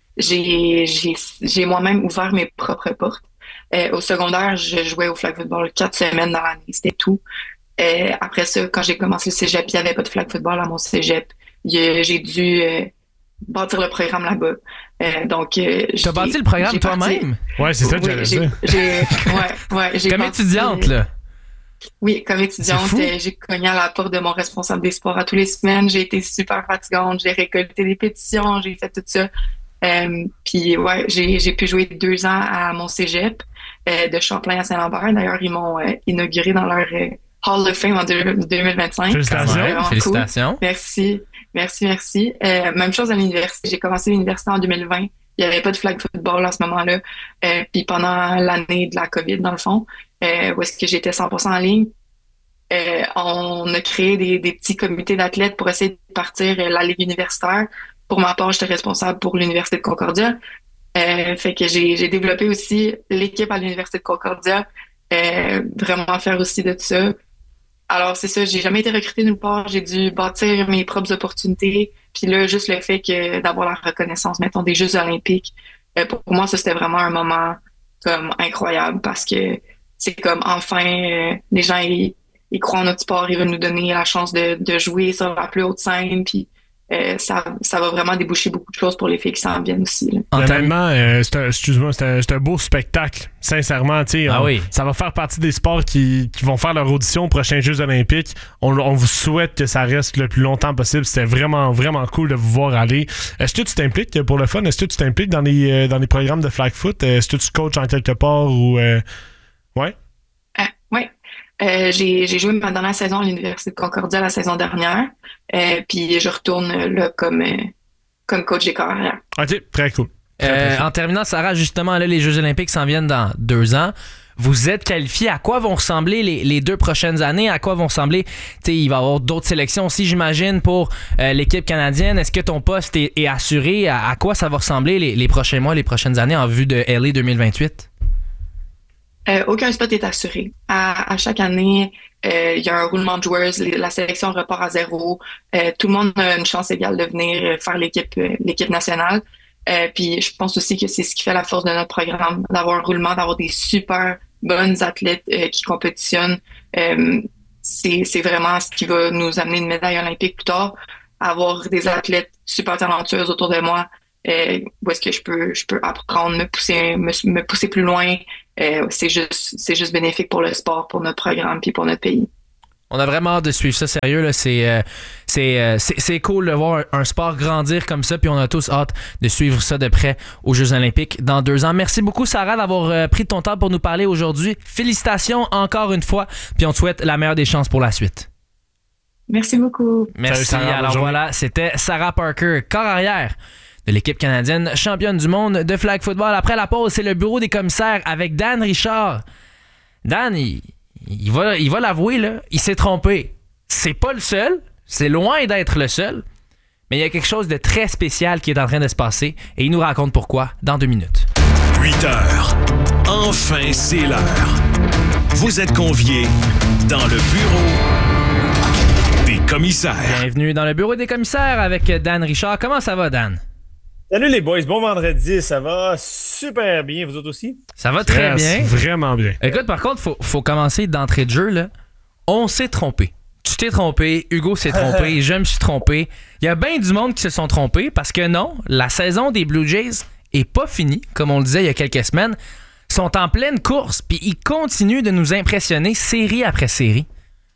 j'ai, j'ai, j'ai moi-même ouvert mes propres portes. Euh, au secondaire, je jouais au flag football quatre semaines dans l'année, c'était tout. Euh, après ça, quand j'ai commencé le cégep, il n'y avait pas de flag football à mon cégep. Il, j'ai dû euh, bâtir le programme là-bas. Euh, donc, euh, t'as bâti le programme toi-même? Ouais, c'est ça que j'allais dire. J'ai, ouais, ouais, j'ai Comme bâti, étudiante, là. Oui, comme étudiante, j'ai cogné à la porte de mon responsable des sports à tous les semaines. J'ai été super fatigante. J'ai récolté des pétitions. J'ai fait tout ça. Euh, puis, ouais, j'ai, j'ai pu jouer deux ans à mon cégep euh, de Champlain à Saint-Lambert. D'ailleurs, ils m'ont euh, inauguré dans leur euh, Hall of Fame en deux mille vingt-cinq. Félicitations. Ouais, Félicitations. Cool. Merci. Merci, merci. Euh, même chose à l'université. J'ai commencé l'université en deux mille vingt. Il n'y avait pas de flag football à ce moment-là. Euh, puis pendant l'année de la COVID, dans le fond, euh, où est-ce que j'étais cent pour cent en ligne, euh, on a créé des, des petits comités d'athlètes pour essayer de partir euh, la ligue universitaire. Pour ma part, j'étais responsable pour l'Université de Concordia. Euh, fait que j'ai, j'ai développé aussi l'équipe à l'Université de Concordia. Euh, vraiment fière aussi de ça. Alors, c'est ça, j'ai jamais été recrutée nulle part. J'ai dû bâtir mes propres opportunités. Puis là, juste le fait que d'avoir la reconnaissance, mettons, des Jeux olympiques, euh, pour moi, ça, c'était vraiment un moment comme incroyable parce que c'est comme enfin, euh, les gens, ils, ils croient en notre sport, ils veulent nous donner la chance de, de jouer sur la plus haute scène. Puis euh, ça, ça va vraiment déboucher beaucoup de choses pour les filles qui s'en viennent aussi. Là. Honnêtement, euh, c'est un, excuse-moi, c'est un, c'est un beau spectacle. Sincèrement, tu sais, ah oui. Ça va faire partie des sports qui, qui vont faire leur audition aux prochains Jeux olympiques. On, on vous souhaite que ça reste le plus longtemps possible. C'était vraiment, vraiment cool de vous voir aller. Est-ce que tu t'impliques pour le fun? Est-ce que tu t'impliques dans les, euh, dans les programmes de flag foot? Est-ce que tu coaches en quelque part ou... Euh... Ouais? Euh, oui. Euh, j'ai, j'ai joué ma dernière saison à l'Université de Concordia la saison dernière. Euh, puis je retourne là comme, euh, comme coach des carrières. OK, très cool. Très Euh, en terminant, Sarah, justement, là, les Jeux olympiques s'en viennent dans deux ans. vous êtes qualifié. À quoi vont ressembler les, les deux prochaines années? À quoi vont ressembler? T'sais, il va y avoir d'autres sélections aussi, j'imagine, pour euh, l'équipe canadienne. Est-ce que ton poste est, est assuré? À, à quoi ça va ressembler les, les prochains mois, les prochaines années en vue de L A deux mille vingt-huit? Euh, aucun spot est assuré. À, à chaque année, euh, il y a un roulement de joueurs, les, la sélection repart à zéro. Euh, tout le monde a une chance égale de venir faire l'équipe, l'équipe nationale. Euh, puis je pense aussi que c'est ce qui fait la force de notre programme, d'avoir un roulement, d'avoir des super bonnes athlètes euh, qui compétitionnent. Euh, c'est, c'est vraiment ce qui va nous amener une médaille olympique plus tard. Avoir des athlètes super talentueuses autour de moi, euh, où est-ce que je peux, je peux apprendre, me pousser, me, me pousser plus loin. Euh, c'est juste, c'est juste bénéfique pour le sport, pour notre programme, puis pour notre pays. On a vraiment hâte de suivre ça, sérieux. Là. C'est, euh, c'est, euh, c'est, c'est cool de voir un, un sport grandir comme ça, puis on a tous hâte de suivre ça de près aux Jeux olympiques dans deux ans. Merci beaucoup, Sarah, d'avoir euh, pris ton temps pour nous parler aujourd'hui. Félicitations encore une fois, puis on te souhaite la meilleure des chances pour la suite. Merci beaucoup. Merci. Salut, Sarah, Alors voilà, c'était Sarah Parker, corps arrière de l'équipe canadienne, championne du monde de flag football. Après la pause, c'est le bureau des commissaires avec Dan Richard. Dan, il, il, va, il va l'avouer, là, il s'est trompé. C'est pas le seul, c'est loin d'être le seul, mais il y a quelque chose de très spécial qui est en train de se passer et il nous raconte pourquoi dans deux minutes. huit heures. Enfin, c'est l'heure. Vous êtes conviés dans le bureau des commissaires. Bienvenue dans le bureau des commissaires avec Dan Richard. Comment ça va, Dan? Salut les boys, bon vendredi, ça va super bien, vous autres aussi? Ça va très Yes, bien. Vraiment bien. Écoute, par contre, faut, faut commencer d'entrée de jeu, là. On s'est trompé. Tu t'es trompé, Hugo s'est trompé, je me suis trompé. Il y a bien du monde qui se sont trompés parce que non, la saison des Blue Jays est pas finie, comme on le disait il y a quelques semaines. Ils sont en pleine course, puis ils continuent de nous impressionner série après série.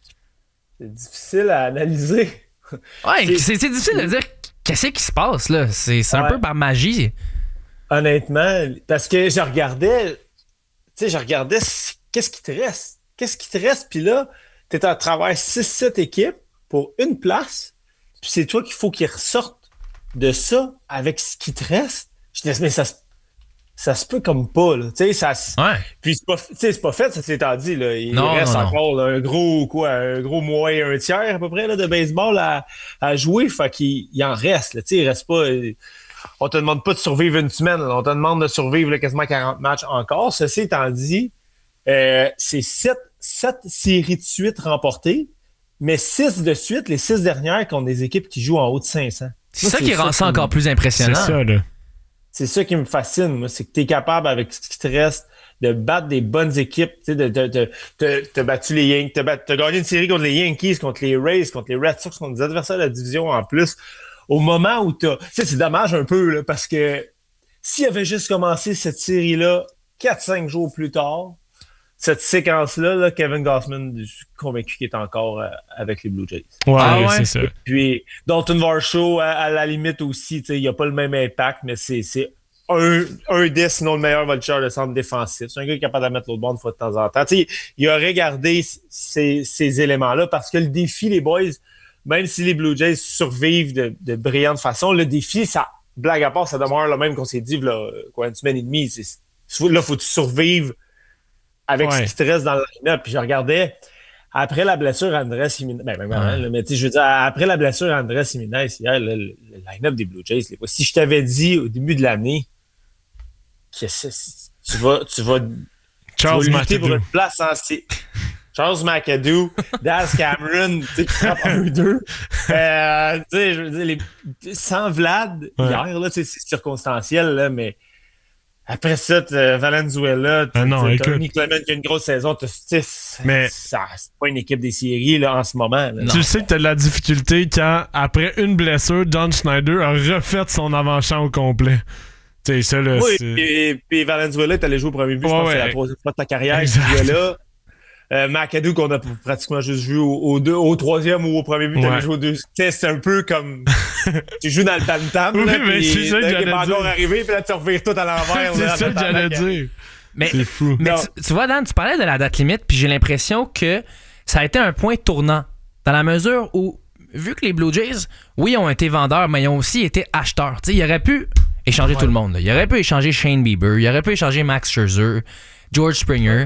C'est difficile à analyser. Ouais, C'est- c'est, c'est difficile de dire qu'est-ce qui se passe, là. C'est, c'est un Ouais. peu par magie. Honnêtement, parce que je regardais, tu sais, je regardais c- qu'est-ce qui te reste? Qu'est-ce qui te reste? Puis là, t'es à travers six sept équipes pour une place, puis c'est toi qu'il faut qu'ils ressortent de ça avec ce qui te reste. Je dis, mais ça se, ça se peut comme pas, là. Tu sais, ça se- Ouais. Puis c'est pas, tu sais, c'est pas fait, ça s'est dit, là. Il Non, reste non, non. encore là, un gros, quoi, un gros mois et un tiers à peu près là, de baseball à, à jouer. Fait qu'il il en reste, là. Tu sais, il reste pas. euh, On te demande pas de survivre une semaine, là. On te demande de survivre là, quasiment quarante matchs encore. Ceci étant dit, euh, c'est sept, sept séries de suite remportées, mais six de suite, les six dernières contre des équipes qui jouent en haut de cinq cents. C'est Moi, ça qui rend ça me- encore plus C'est impressionnant. ça, là. c'est ça qui me fascine, moi, c'est que tu es capable, avec ce qui te reste, de battre des bonnes équipes. Tu sais, de, de, de, de, t'as battu les Yankees, t'as, battu, t'as gagné une série contre les Yankees, contre les Rays, contre les Red Sox, contre des adversaires de la division en plus. Au moment où t'as... Tu sais, c'est dommage un peu, là, parce que s'il avait juste commencé cette série-là quatre cinq jours plus tard, cette séquence-là, là, Kevin Gausman, je suis convaincu qu'il est encore euh, avec les Blue Jays. Ouais, Ah ouais? c'est ça. Puis Dalton Varsho, à, à la limite aussi, tu sais, il n'a pas le même impact, mais c'est, c'est un, un des, sinon le meilleur voltigeur de centre défensif. C'est un gars qui est capable de mettre l'autre bord une fois de temps en temps. Tu sais, il a regardé ces, ces éléments-là parce que le défi, les boys, même si les Blue Jays survivent de, de brillante façon, le défi, ça, blague à part, ça demeure le même qu'on s'est dit, là, quoi, une semaine et demie. C'est, là, faut que tu survives avec Ouais. ce qui te reste dans le line-up. Puis je regardais, après la blessure à Andrés Jiménez, ben, même avant, là, mais tu sais, je veux dire, après la blessure à Andrés Jiménez, hier, le, le line-up des Blue Jays, les gars, si je t'avais dit au début de l'année que c'est- tu vas, tu vas, Charles tu vas lutter McAdoo. pour une place en C. Charles McAdoo, Daz Cameron, tu sais, qui frappe un deux. Euh, tu sais, je veux dire, les, sans Vlad, Ouais. hier, là, tu sais, c'est circonstanciel, là, mais après ça, t'as Valenzuela, t'as Ah non, t'as écoute. Tony Clement qui a une grosse saison, t'as, tu sais, c'est- Mais- ça, c'est pas une équipe des séries, là, en ce moment, là. Tu sais que t'as de la difficulté quand, après une blessure, John Schneider a refait son avant-champ au complet. Tu sais, ça, là, Oui, c'est... puis, puis Valenzuela, t'allais jouer au premier but, je Ouais, pense que c'est ouais. la troisième fois de ta carrière Exact. qu'il jouait là. Euh, McAdoo, qu'on a pratiquement juste vu au, au, deux, au troisième ou au premier but, t'allais Ouais. jouer au deux. Tu sais, c'est un peu comme... tu joues dans le tam-tam, Oui, là, mais puis c'est ça que là, j'allais t'es pas encore dire. arrivé, puis là, tu revires tout à l'envers. C'est là, ça en que j'allais attendant dire. Mais, C'est fou. mais Non. tu, tu vois, Dan, tu parlais de la date limite, puis j'ai l'impression que ça a été un point tournant. Dans la mesure où, vu que les Blue Jays, oui, ont été vendeurs, mais ils ont aussi été acheteurs. Tu sais, ils auraient pu échanger tout le monde. Là. Ils auraient pu échanger Shane Bieber, ils auraient pu échanger Max Scherzer, George Springer.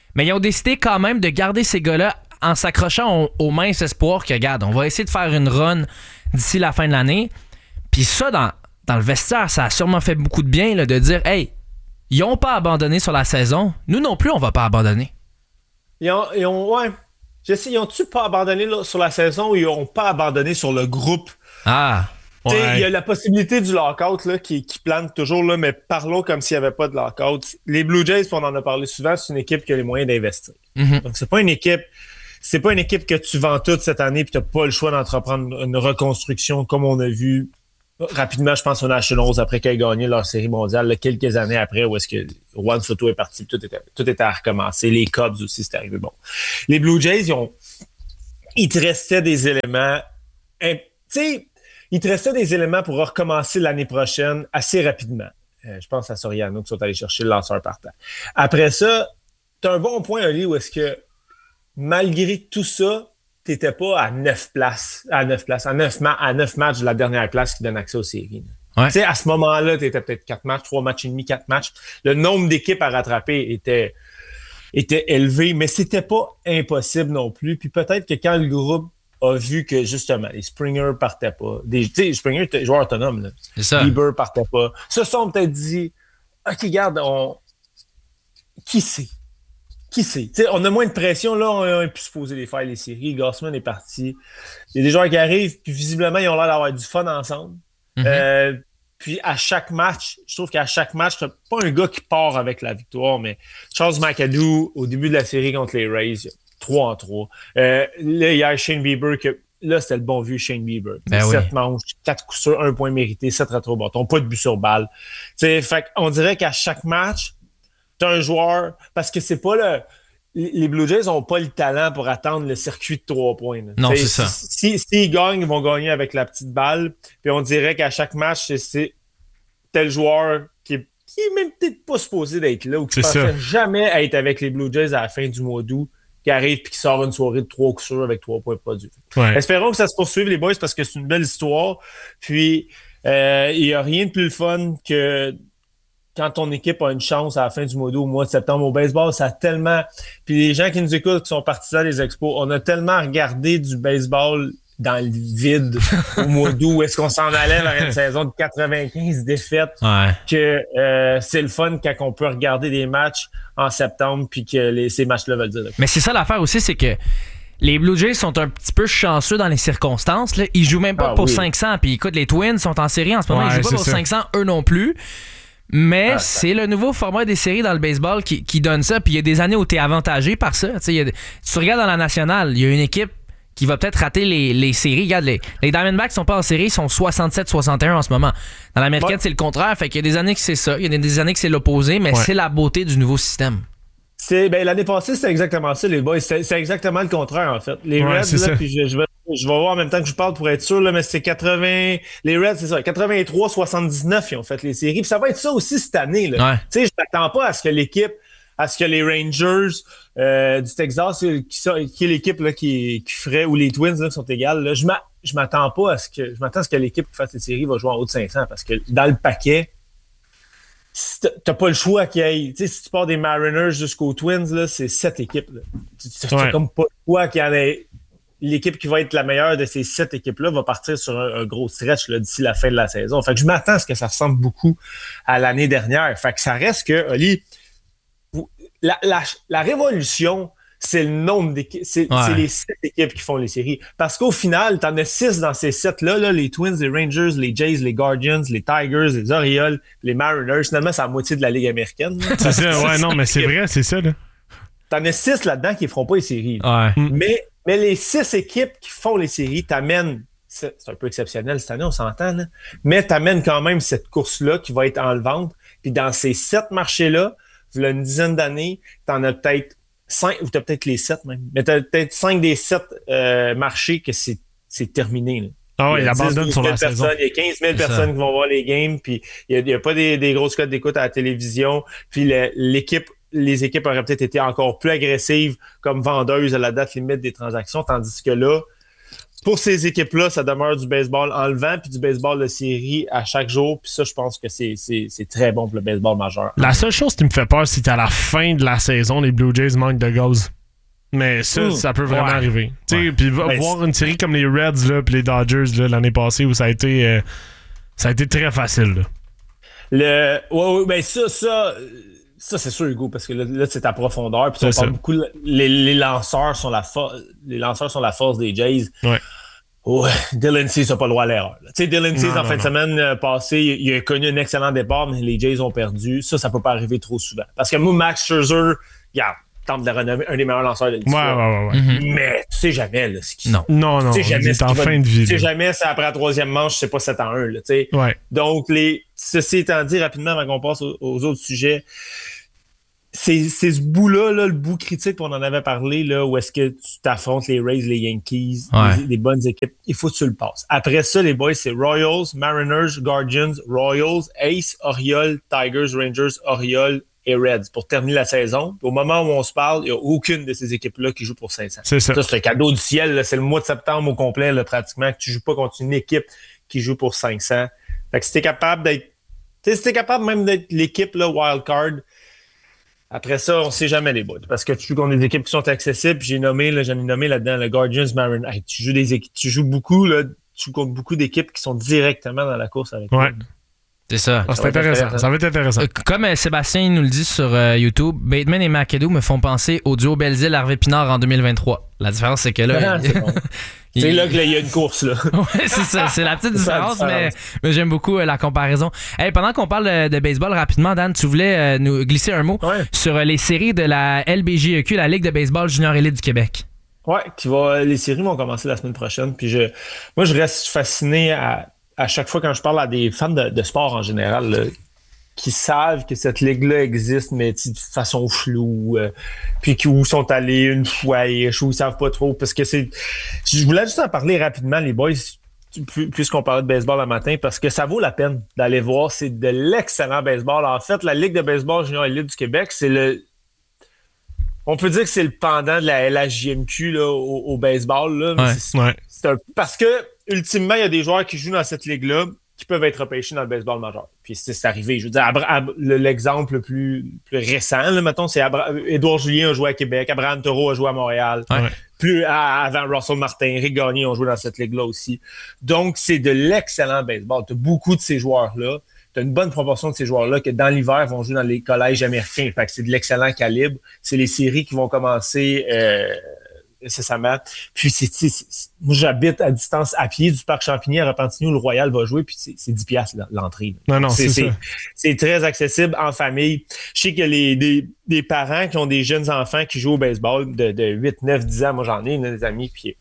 Mais ils ont décidé quand même de garder ces gars-là en s'accrochant au, au mince espoir que, regarde, on va essayer de faire une run d'ici la fin de l'année. Puis ça, dans, dans le vestiaire, ça a sûrement fait beaucoup de bien là, de dire, hey, ils n'ont pas abandonné sur la saison. Nous non plus, on va pas abandonner. Ils ont, ils ont ouais. Je sais, ils ont-tu pas abandonné là, sur la saison ou ils n'ont pas abandonné sur le groupe? Ah, il ouais. y a la possibilité du lockout là, qui, qui plane toujours, là, mais parlons comme s'il n'y avait pas de lockout. Les Blue Jays, on en a parlé souvent, c'est une équipe qui a les moyens d'investir. Mm-hmm. Donc, c'est pas une équipe. C'est pas une équipe que tu vends toute cette année et tu n'as pas le choix d'entreprendre une reconstruction comme on a vu rapidement, je pense, aux Nationals après qu'ils aient gagné leur série mondiale, là, quelques années après, où est-ce que Juan Soto est parti, tout était, tout était à recommencer. Les Cubs aussi, c'était arrivé. Bon. Les Blue Jays, ils ont. Il te restait des éléments. Tu sais, il te restait des éléments pour recommencer l'année prochaine assez rapidement. Euh, je pense à Soriano qui sont allés chercher le lanceur partant. Après ça, tu as un bon point, Oli, où est-ce que malgré tout ça, t'étais pas à neuf places, à neuf places, à neuf, ma- à neuf matchs de la dernière place qui donne accès aux séries. Ouais. Tu sais, à ce moment-là, t'étais peut-être quatre matchs, trois matchs et demi, quatre matchs. Le nombre d'équipes à rattraper était, était élevé, mais c'était pas impossible non plus. Puis peut-être que quand le groupe a vu que, justement, les Springer partaient pas, des, tu sais, Springer était joueur autonome, là. C'est ça. Bieber partait pas. Se sont peut-être dit, OK, regarde, on... qui sait? Qui sait? T'sais, on a moins de pression. Là, on a pu se poser les faire les séries. Gausman est parti. Il y a des joueurs qui arrivent, puis visiblement, ils ont l'air d'avoir du fun ensemble. Mm-hmm. Euh, puis à chaque match, je trouve qu'à chaque match, c'est pas un gars qui part avec la victoire, mais Charles McAdoo, au début de la série contre les Rays, trois en trois. Euh, là, il y a Shane Bieber, que là, c'était le bon vieux Shane Bieber. Ben sept oui. manches, quatre coups sûrs, un point mérité, sept rétro bâtons, pas de but sur balle. T'sais, fait on dirait qu'à chaque match, t'as un joueur, parce que c'est pas le... Les Blue Jays n'ont pas le talent pour attendre le circuit de trois points. Là. Non, T'sais, c'est ça. S'ils si, si gagnent, ils vont gagner avec la petite balle. Puis on dirait qu'à chaque match, c'est, c'est tel joueur qui est, qui est même peut-être pas supposé d'être là ou qui ne pensait jamais être avec les Blue Jays à la fin du mois d'août, qui arrive et qui sort une soirée de trois coups sûrs avec trois points produits. Ouais. Espérons que ça se poursuive, les boys, parce que c'est une belle histoire. Puis, euh, il n'y a rien de plus le fun que quand ton équipe a une chance à la fin du mois d'août, au mois de septembre au baseball, ça a tellement... Puis les gens qui nous écoutent, qui sont partisans des expos, on a tellement regardé du baseball dans le vide au mois d'août, où est-ce qu'on s'en allait vers une saison de quatre-vingt-quinze défaites, Ouais. que euh, c'est le fun quand on peut regarder des matchs en septembre puis que les, ces matchs-là veulent dire. Mais c'est ça l'affaire aussi, c'est que les Blue Jays sont un petit peu chanceux dans les circonstances. Là. Ils jouent même pas Ah, pour oui. cinq cents. Puis écoute, les Twins sont en série en ce moment. Ouais, Ils jouent pas c'est pour ça. cinq cents, eux non plus. Mais Ah, c'est le nouveau format des séries dans le baseball qui, qui donne ça. Puis il y a des années où tu es avantagé par ça. Tu sais, il y a des- tu regardes dans la nationale, il y a une équipe qui va peut-être rater les, les séries. Regarde, les, les Diamondbacks sont pas en série, ils sont soixante-sept soixante et un en ce moment. Dans l'américaine, Ouais. c'est le contraire. Fait qu'il y a des années que c'est ça, il y a des années que c'est l'opposé, mais Ouais. c'est la beauté du nouveau système. C'est, ben, l'année passée, c'était exactement ça, les boys. C'est, c'est exactement le contraire, en fait. Les Ouais, Reds, c'est là, ça. puis je, je, vais, je vais voir en même temps que je parle pour être sûr, là, mais c'est quatre-vingts... Les Reds, c'est ça, quatre-vingt-trois soixante-dix-neuf, ils ont fait les séries. Puis ça va être ça aussi cette année, là. Ouais. Tu sais, je m'attends pas à ce que l'équipe, à ce que les Rangers euh, du Texas, euh, qui, sont- qui est l'équipe là, qui, qui ferait, ou les Twins là, qui sont égales, là, je, m'a, je m'attends pas à ce que, je m'attends à ce que l'équipe qui fasse les séries va jouer en haut de cinq cents, parce que dans le paquet, si t'as- t'as pas le choix qu'il y ait. Tu sais, si tu pars des Mariners jusqu'aux Twins, là, c'est sept équipes. Là. Tu tu- t'as Ouais. comme pas le choix qu'il y en ait. L'équipe qui va être la meilleure de ces sept équipes-là va partir sur un, un gros stretch là, d'ici la fin de la saison. Fait que je m'attends à ce que ça ressemble beaucoup à l'année dernière. Fait que ça reste que, Oli, vous- la, la, la révolution, c'est le nombre d'équipes. C'est, Ouais. c'est les sept équipes qui font les séries. Parce qu'au final, t'en as six dans ces sept-là, là, les Twins, les Rangers, les Jays, les Guardians, les Tigers, les Orioles, les Mariners. Finalement, c'est la moitié de la Ligue américaine. là. C'est ça, ouais, non, mais c'est vrai, c'est ça, là. T'en as six là-dedans qui ne feront pas les séries. là. Ouais. Mais, mais les six équipes qui font les séries t'amènent, c'est, c'est un peu exceptionnel cette année, on s'entend, là, mais t'amènent quand même cette course-là qui va être enlevante. Puis dans ces sept marchés-là, il y a une dizaine d'années, t'en as peut-être cinq, ou t'as peut-être les sept même, mais t'as peut-être cinq des sept euh, marchés que c'est, c'est terminé. Là. Ah ouais, il y a abandonne dix, sur douze la mille saison. personnes, il y a quinze mille C'est personnes ça. qui vont voir les games, puis il n'y a, a pas des, des grosses cotes d'écoute à la télévision, puis le- l'équipe, les équipes auraient peut-être été encore plus agressives comme vendeuses à la date limite des transactions, tandis que là, pour ces équipes-là, ça demeure du baseball enlevant puis du baseball de série à chaque jour. Puis ça, je pense que c'est, c'est, c'est très bon pour le baseball majeur. La seule chose qui me fait peur, c'est qu'à la fin de la saison, les Blue Jays manquent de gaz. Mais ça, mmh. ça peut vraiment ouais. arriver. Ouais. Puis ben, voir une série comme les Reds là, puis les Dodgers là, l'année passée où ça a été, euh, ça a été très facile. Là. Le, ouais, ouais, ben ça, ça, ça c'est sûr, Hugo, parce que là, là c'est à profondeur. Puis on parle beaucoup, les, les lanceurs sont la force, les lanceurs sont la force des Jays. Ouais. Ouais, Dylan Cease n'a pas le droit à l'erreur. Tu sais, Dylan Cease, en fin de semaine euh, passée, il, il a connu un excellent départ, mais les Jays ont perdu. Ça, ça peut pas arriver trop souvent. Parce que moi, Max Scherzer, regarde, tente de le renommer un des meilleurs lanceurs de l'histoire. Ouais, ouais, ouais. ouais. Mais tu sais jamais, là, ce qui... Non. Non, non, tu sais jamais c'est en fin de vie. Tu sais jamais, c'est après la troisième manche, c'est pas sept à un, là, tu sais. Ouais. Donc, les... ceci étant dit, rapidement, avant qu'on passe aux, aux autres sujets, c'est, c'est ce bout-là, là, le bout critique, on en avait parlé, là, où est-ce que tu t'affrontes les Rays, les Yankees, ouais. les, les bonnes équipes. Il faut que tu le passes. Après ça, les boys, c'est Royals, Mariners, Guardians, Royals, Ace, Orioles, Tigers, Rangers, Orioles et Reds pour terminer la saison. Au moment où on se parle, il n'y a aucune de ces équipes-là qui joue pour cinq cents. C'est ça. Ça, c'est un cadeau du ciel. Là. C'est le mois de septembre au complet, là, pratiquement, que tu ne joues pas contre une équipe qui joue pour cinq cents. Fait que si t'es capable d'être... Tu sais, si t'es capable même d'être l'équipe, là, wild card, après ça, on ne sait jamais les bouts. Parce que tu joues contre des équipes qui sont accessibles. J'ai nommé, là, j'en ai nommé là-dedans le Guardians, Mariners. Hey, tu joues des équipes, tu joues beaucoup, là, tu joues contre beaucoup d'équipes qui sont directement dans la course avec ouais. eux. C'est ça. Ah, c'est ça intéressant. intéressant. Ça va être intéressant. Euh, comme euh, Sébastien nous le dit sur euh, YouTube, Bateman et McAdoo me font penser au duo Belzile-Harvey Pinard en deux mille vingt-trois. La différence, c'est que là... Ah, c'est bon. il... C'est là qu'il y a une course, là. Ouais, c'est ça. C'est la petite différence, mais, mais j'aime beaucoup euh, la comparaison. Hey, pendant qu'on parle de, de baseball rapidement, Dan, tu voulais euh, nous glisser un mot ouais. sur euh, les séries de la L B J E Q, la Ligue de baseball junior élite du Québec. Ouais, qui va, les séries vont commencer la semaine prochaine. Puis je, moi, je reste fasciné à... à chaque fois quand je parle à des fans de, de sport en général, là, qui savent que cette ligue-là existe, mais de façon floue, euh, puis où sont allés une fois, et où ils savent pas trop, parce que c'est... Je voulais juste en parler rapidement, les boys, plus, plus qu'on parlait de baseball le matin, parce que ça vaut la peine d'aller voir, c'est de l'excellent baseball. En fait, la Ligue de baseball junior élite du Québec, c'est le... On peut dire que c'est le pendant de la L H J M Q là, au, au baseball. Là, ouais, c'est, ouais. c'est un... Parce que, ultimement, il y a des joueurs qui jouent dans cette ligue-là qui peuvent être repêchés dans le baseball majeur. Puis c'est, c'est arrivé. Je veux dire, Abra- Ab- l'exemple le plus, plus récent, là, mettons, c'est Abra- Édouard Julien a joué à Québec, Abraham Taureau a joué à Montréal. Ouais. Plus à, avant Russell Martin, Rick Gagné ont joué dans cette ligue-là aussi. Donc, c'est de l'excellent baseball. Tu as beaucoup de ces joueurs-là. Tu as une bonne proportion de ces joueurs-là qui, dans l'hiver, vont jouer dans les collèges américains. Fait que c'est de l'excellent calibre. C'est les séries qui vont commencer... Euh, incessamment. Puis c'est, c'est, c'est, moi j'habite à distance à pied du parc Champigny à Repentigny où le Royal va jouer, puis c'est, c'est dix piastres l'entrée. Non, non, c'est, c'est, c'est, ça. c'est très accessible en famille. Je sais que les des, des parents qui ont des jeunes enfants qui jouent au baseball de, de huit, neuf, dix ans, moi j'en ai là, des amis, puis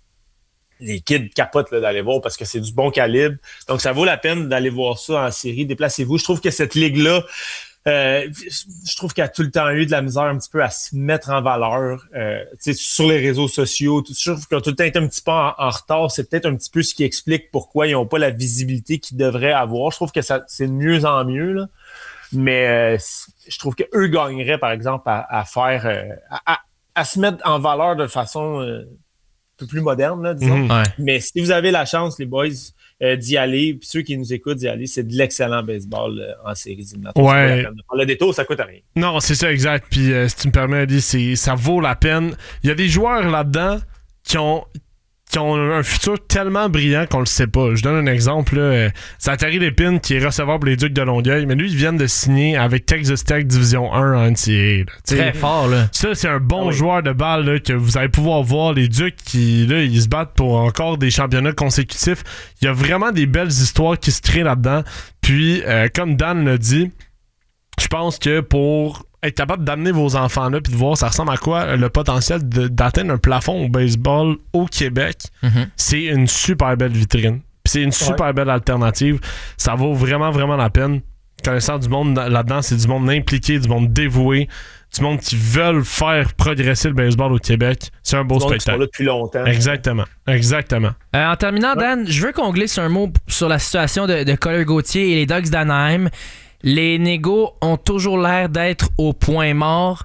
les kids capotent là, d'aller voir parce que c'est du bon calibre. Donc ça vaut la peine d'aller voir ça en série. Déplacez-vous. Je trouve que cette ligue-là, Euh, je trouve qu'il y a tout le temps eu de la misère un petit peu à se mettre en valeur euh, sur les réseaux sociaux. Je trouve qu'ils ont tout le temps été un petit peu en, en retard. C'est peut-être un petit peu ce qui explique pourquoi ils n'ont pas la visibilité qu'ils devraient avoir. Je trouve que ça, c'est de mieux en mieux. Là. Mais euh, je trouve qu'eux gagneraient, par exemple, à, à faire euh, à, à, à se mettre en valeur de façon euh, un peu plus moderne, là, disons. Mmh, ouais. Mais si vous avez la chance, les boys, Euh, d'y aller, puis ceux qui nous écoutent d'y aller, c'est de l'excellent baseball euh, en série éliminatoire. Ouais. Le détour, ça coûte rien. Non, c'est ça, exact. Puis euh, si tu me permets, Adi, c'est, ça vaut la peine. Il y a des joueurs là-dedans qui ont, qui ont un futur tellement brillant qu'on le sait pas. Je donne un exemple. Là, euh, Zachary Lépine, qui est receveur pour les Ducs de Longueuil, mais lui, ils viennent de signer avec Texas Tech Division un en N C A A. Là. Très fort, là. Ça, c'est un bon ah oui. joueur de balle là, que vous allez pouvoir voir. Les Ducs qui, là, ils se battent pour encore des championnats consécutifs. Il y a vraiment des belles histoires qui se créent là-dedans. Puis, euh, comme Dan l'a dit, je pense que pour être capable d'amener vos enfants là puis de voir ça ressemble à quoi le potentiel de, d'atteindre un plafond au baseball au Québec, mm-hmm. c'est une super belle vitrine. Puis c'est une super ouais. belle alternative. Ça vaut vraiment, vraiment la peine. Connaissant du monde là-dedans, c'est du monde impliqué, du monde dévoué, du monde qui veulent faire progresser le baseball au Québec. C'est un beau du spectacle. Ils sont là depuis longtemps. Exactement. Exactement. Euh, en terminant, ouais. Dan, je veux qu'on glisse un mot sur la situation de, de Collier Gauthier et les Ducks d'Anaheim. Les négos ont toujours l'air d'être au point mort.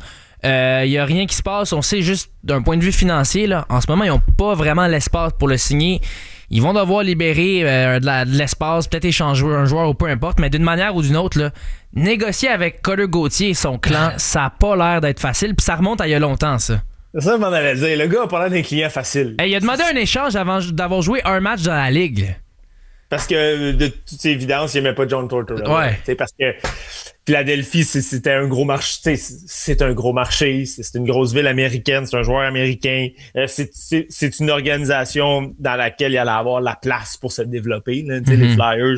Il euh, n'y a rien qui se passe. On sait juste d'un point de vue financier, là, en ce moment, ils n'ont pas vraiment l'espace pour le signer. Ils vont devoir libérer euh, de, la, de l'espace, peut-être échanger un joueur ou peu importe, mais d'une manière ou d'une autre, là, négocier avec Cutter Gauthier et son clan, ça n'a pas l'air d'être facile. Puis ça remonte à il y a longtemps, ça. C'est ça que je m'en allais dire. Le gars a pas l'air d'un client facile. Hey, il a demandé un échange avant d'avoir joué un match dans la ligue. Parce que, de toute évidence, il n'aimait pas John Tortorella. Ouais. T'sais, parce que Philadelphie, c'est, c'était un gros marché. C'est un gros marché. C'est, c'est une grosse ville américaine. C'est un joueur américain. Euh, c'est, c'est, c'est une organisation dans laquelle il allait avoir la place pour se développer. Là, mm-hmm. Les Flyers,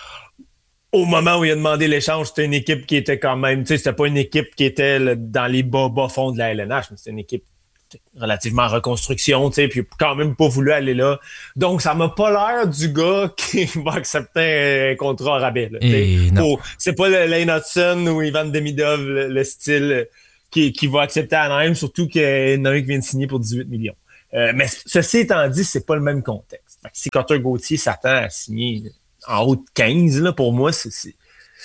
au moment où il a demandé l'échange, c'était une équipe qui était quand même... C'était pas une équipe qui était là, dans les bas bas fonds de la L N H, mais c'était une équipe relativement en reconstruction, tu sais, puis quand même pas voulu aller là. Donc, ça m'a pas l'air du gars qui va accepter un contrat rabais. Là, pour, c'est pas le Lane Hudson ou Ivan Demidov, le, le style qui, qui va accepter Anaheim, surtout qu'il y en a un qui vient de signer pour dix-huit millions. Euh, mais ceci étant dit, c'est pas le même contexte. Fait que si Cutter Gauthier s'attend à signer en haut de quinze, là, pour moi, c'est... c'est,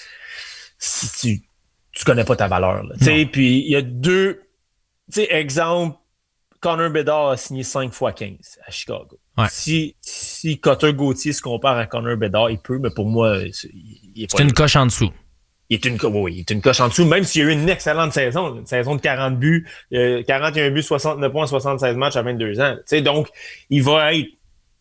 c'est tu, tu connais pas ta valeur. Tu puis il y a deux... Tu sais, exemple, Connor Bedard a signé cinq fois quinze à Chicago. Ouais. Si, si Cutter Gauthier se compare à Connor Bedard, il peut, mais pour moi, c'est, il est pas c'est une là. coche en dessous. Il est une, oui, il est une coche en dessous, même s'il y a eu une excellente saison, une saison de quarante buts, euh, quarante et un buts, soixante-neuf points, soixante-seize matchs à vingt-deux ans. Tu sais, donc, il va être,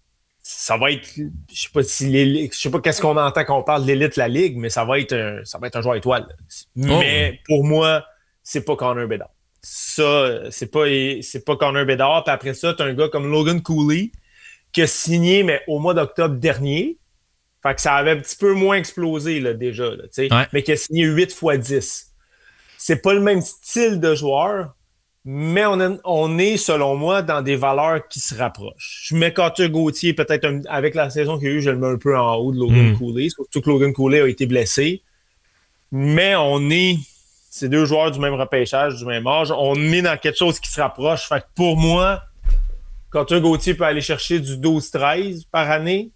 ça va être, je sais pas si l'élite, je sais pas qu'est-ce qu'on entend quand on parle de l'élite de la ligue, mais ça va être un, ça va être un joueur étoile. Mais, oh. pour moi, c'est pas Connor Bedard. Ça, c'est pas, c'est pas Connor Bedard. Puis après ça, t'as un gars comme Logan Cooley qui a signé, mais au mois d'octobre dernier. Fait que ça avait un petit peu moins explosé, là, déjà, là, tu sais. Ouais. Mais qui a signé huit fois dix. C'est pas le même style de joueur, mais on, a, on est, selon moi, dans des valeurs qui se rapprochent. Je mets Cutter Gauthier, peut-être, un, avec la saison qu'il y a eu, je le mets un peu en haut de Logan mm. Cooley. Surtout que Logan Cooley a été blessé. Mais on est... C'est deux joueurs du même repêchage, du même âge. On est dans quelque chose qui se rapproche. Fait que pour moi, Cutter Gauthier peut aller chercher du douze treize par année.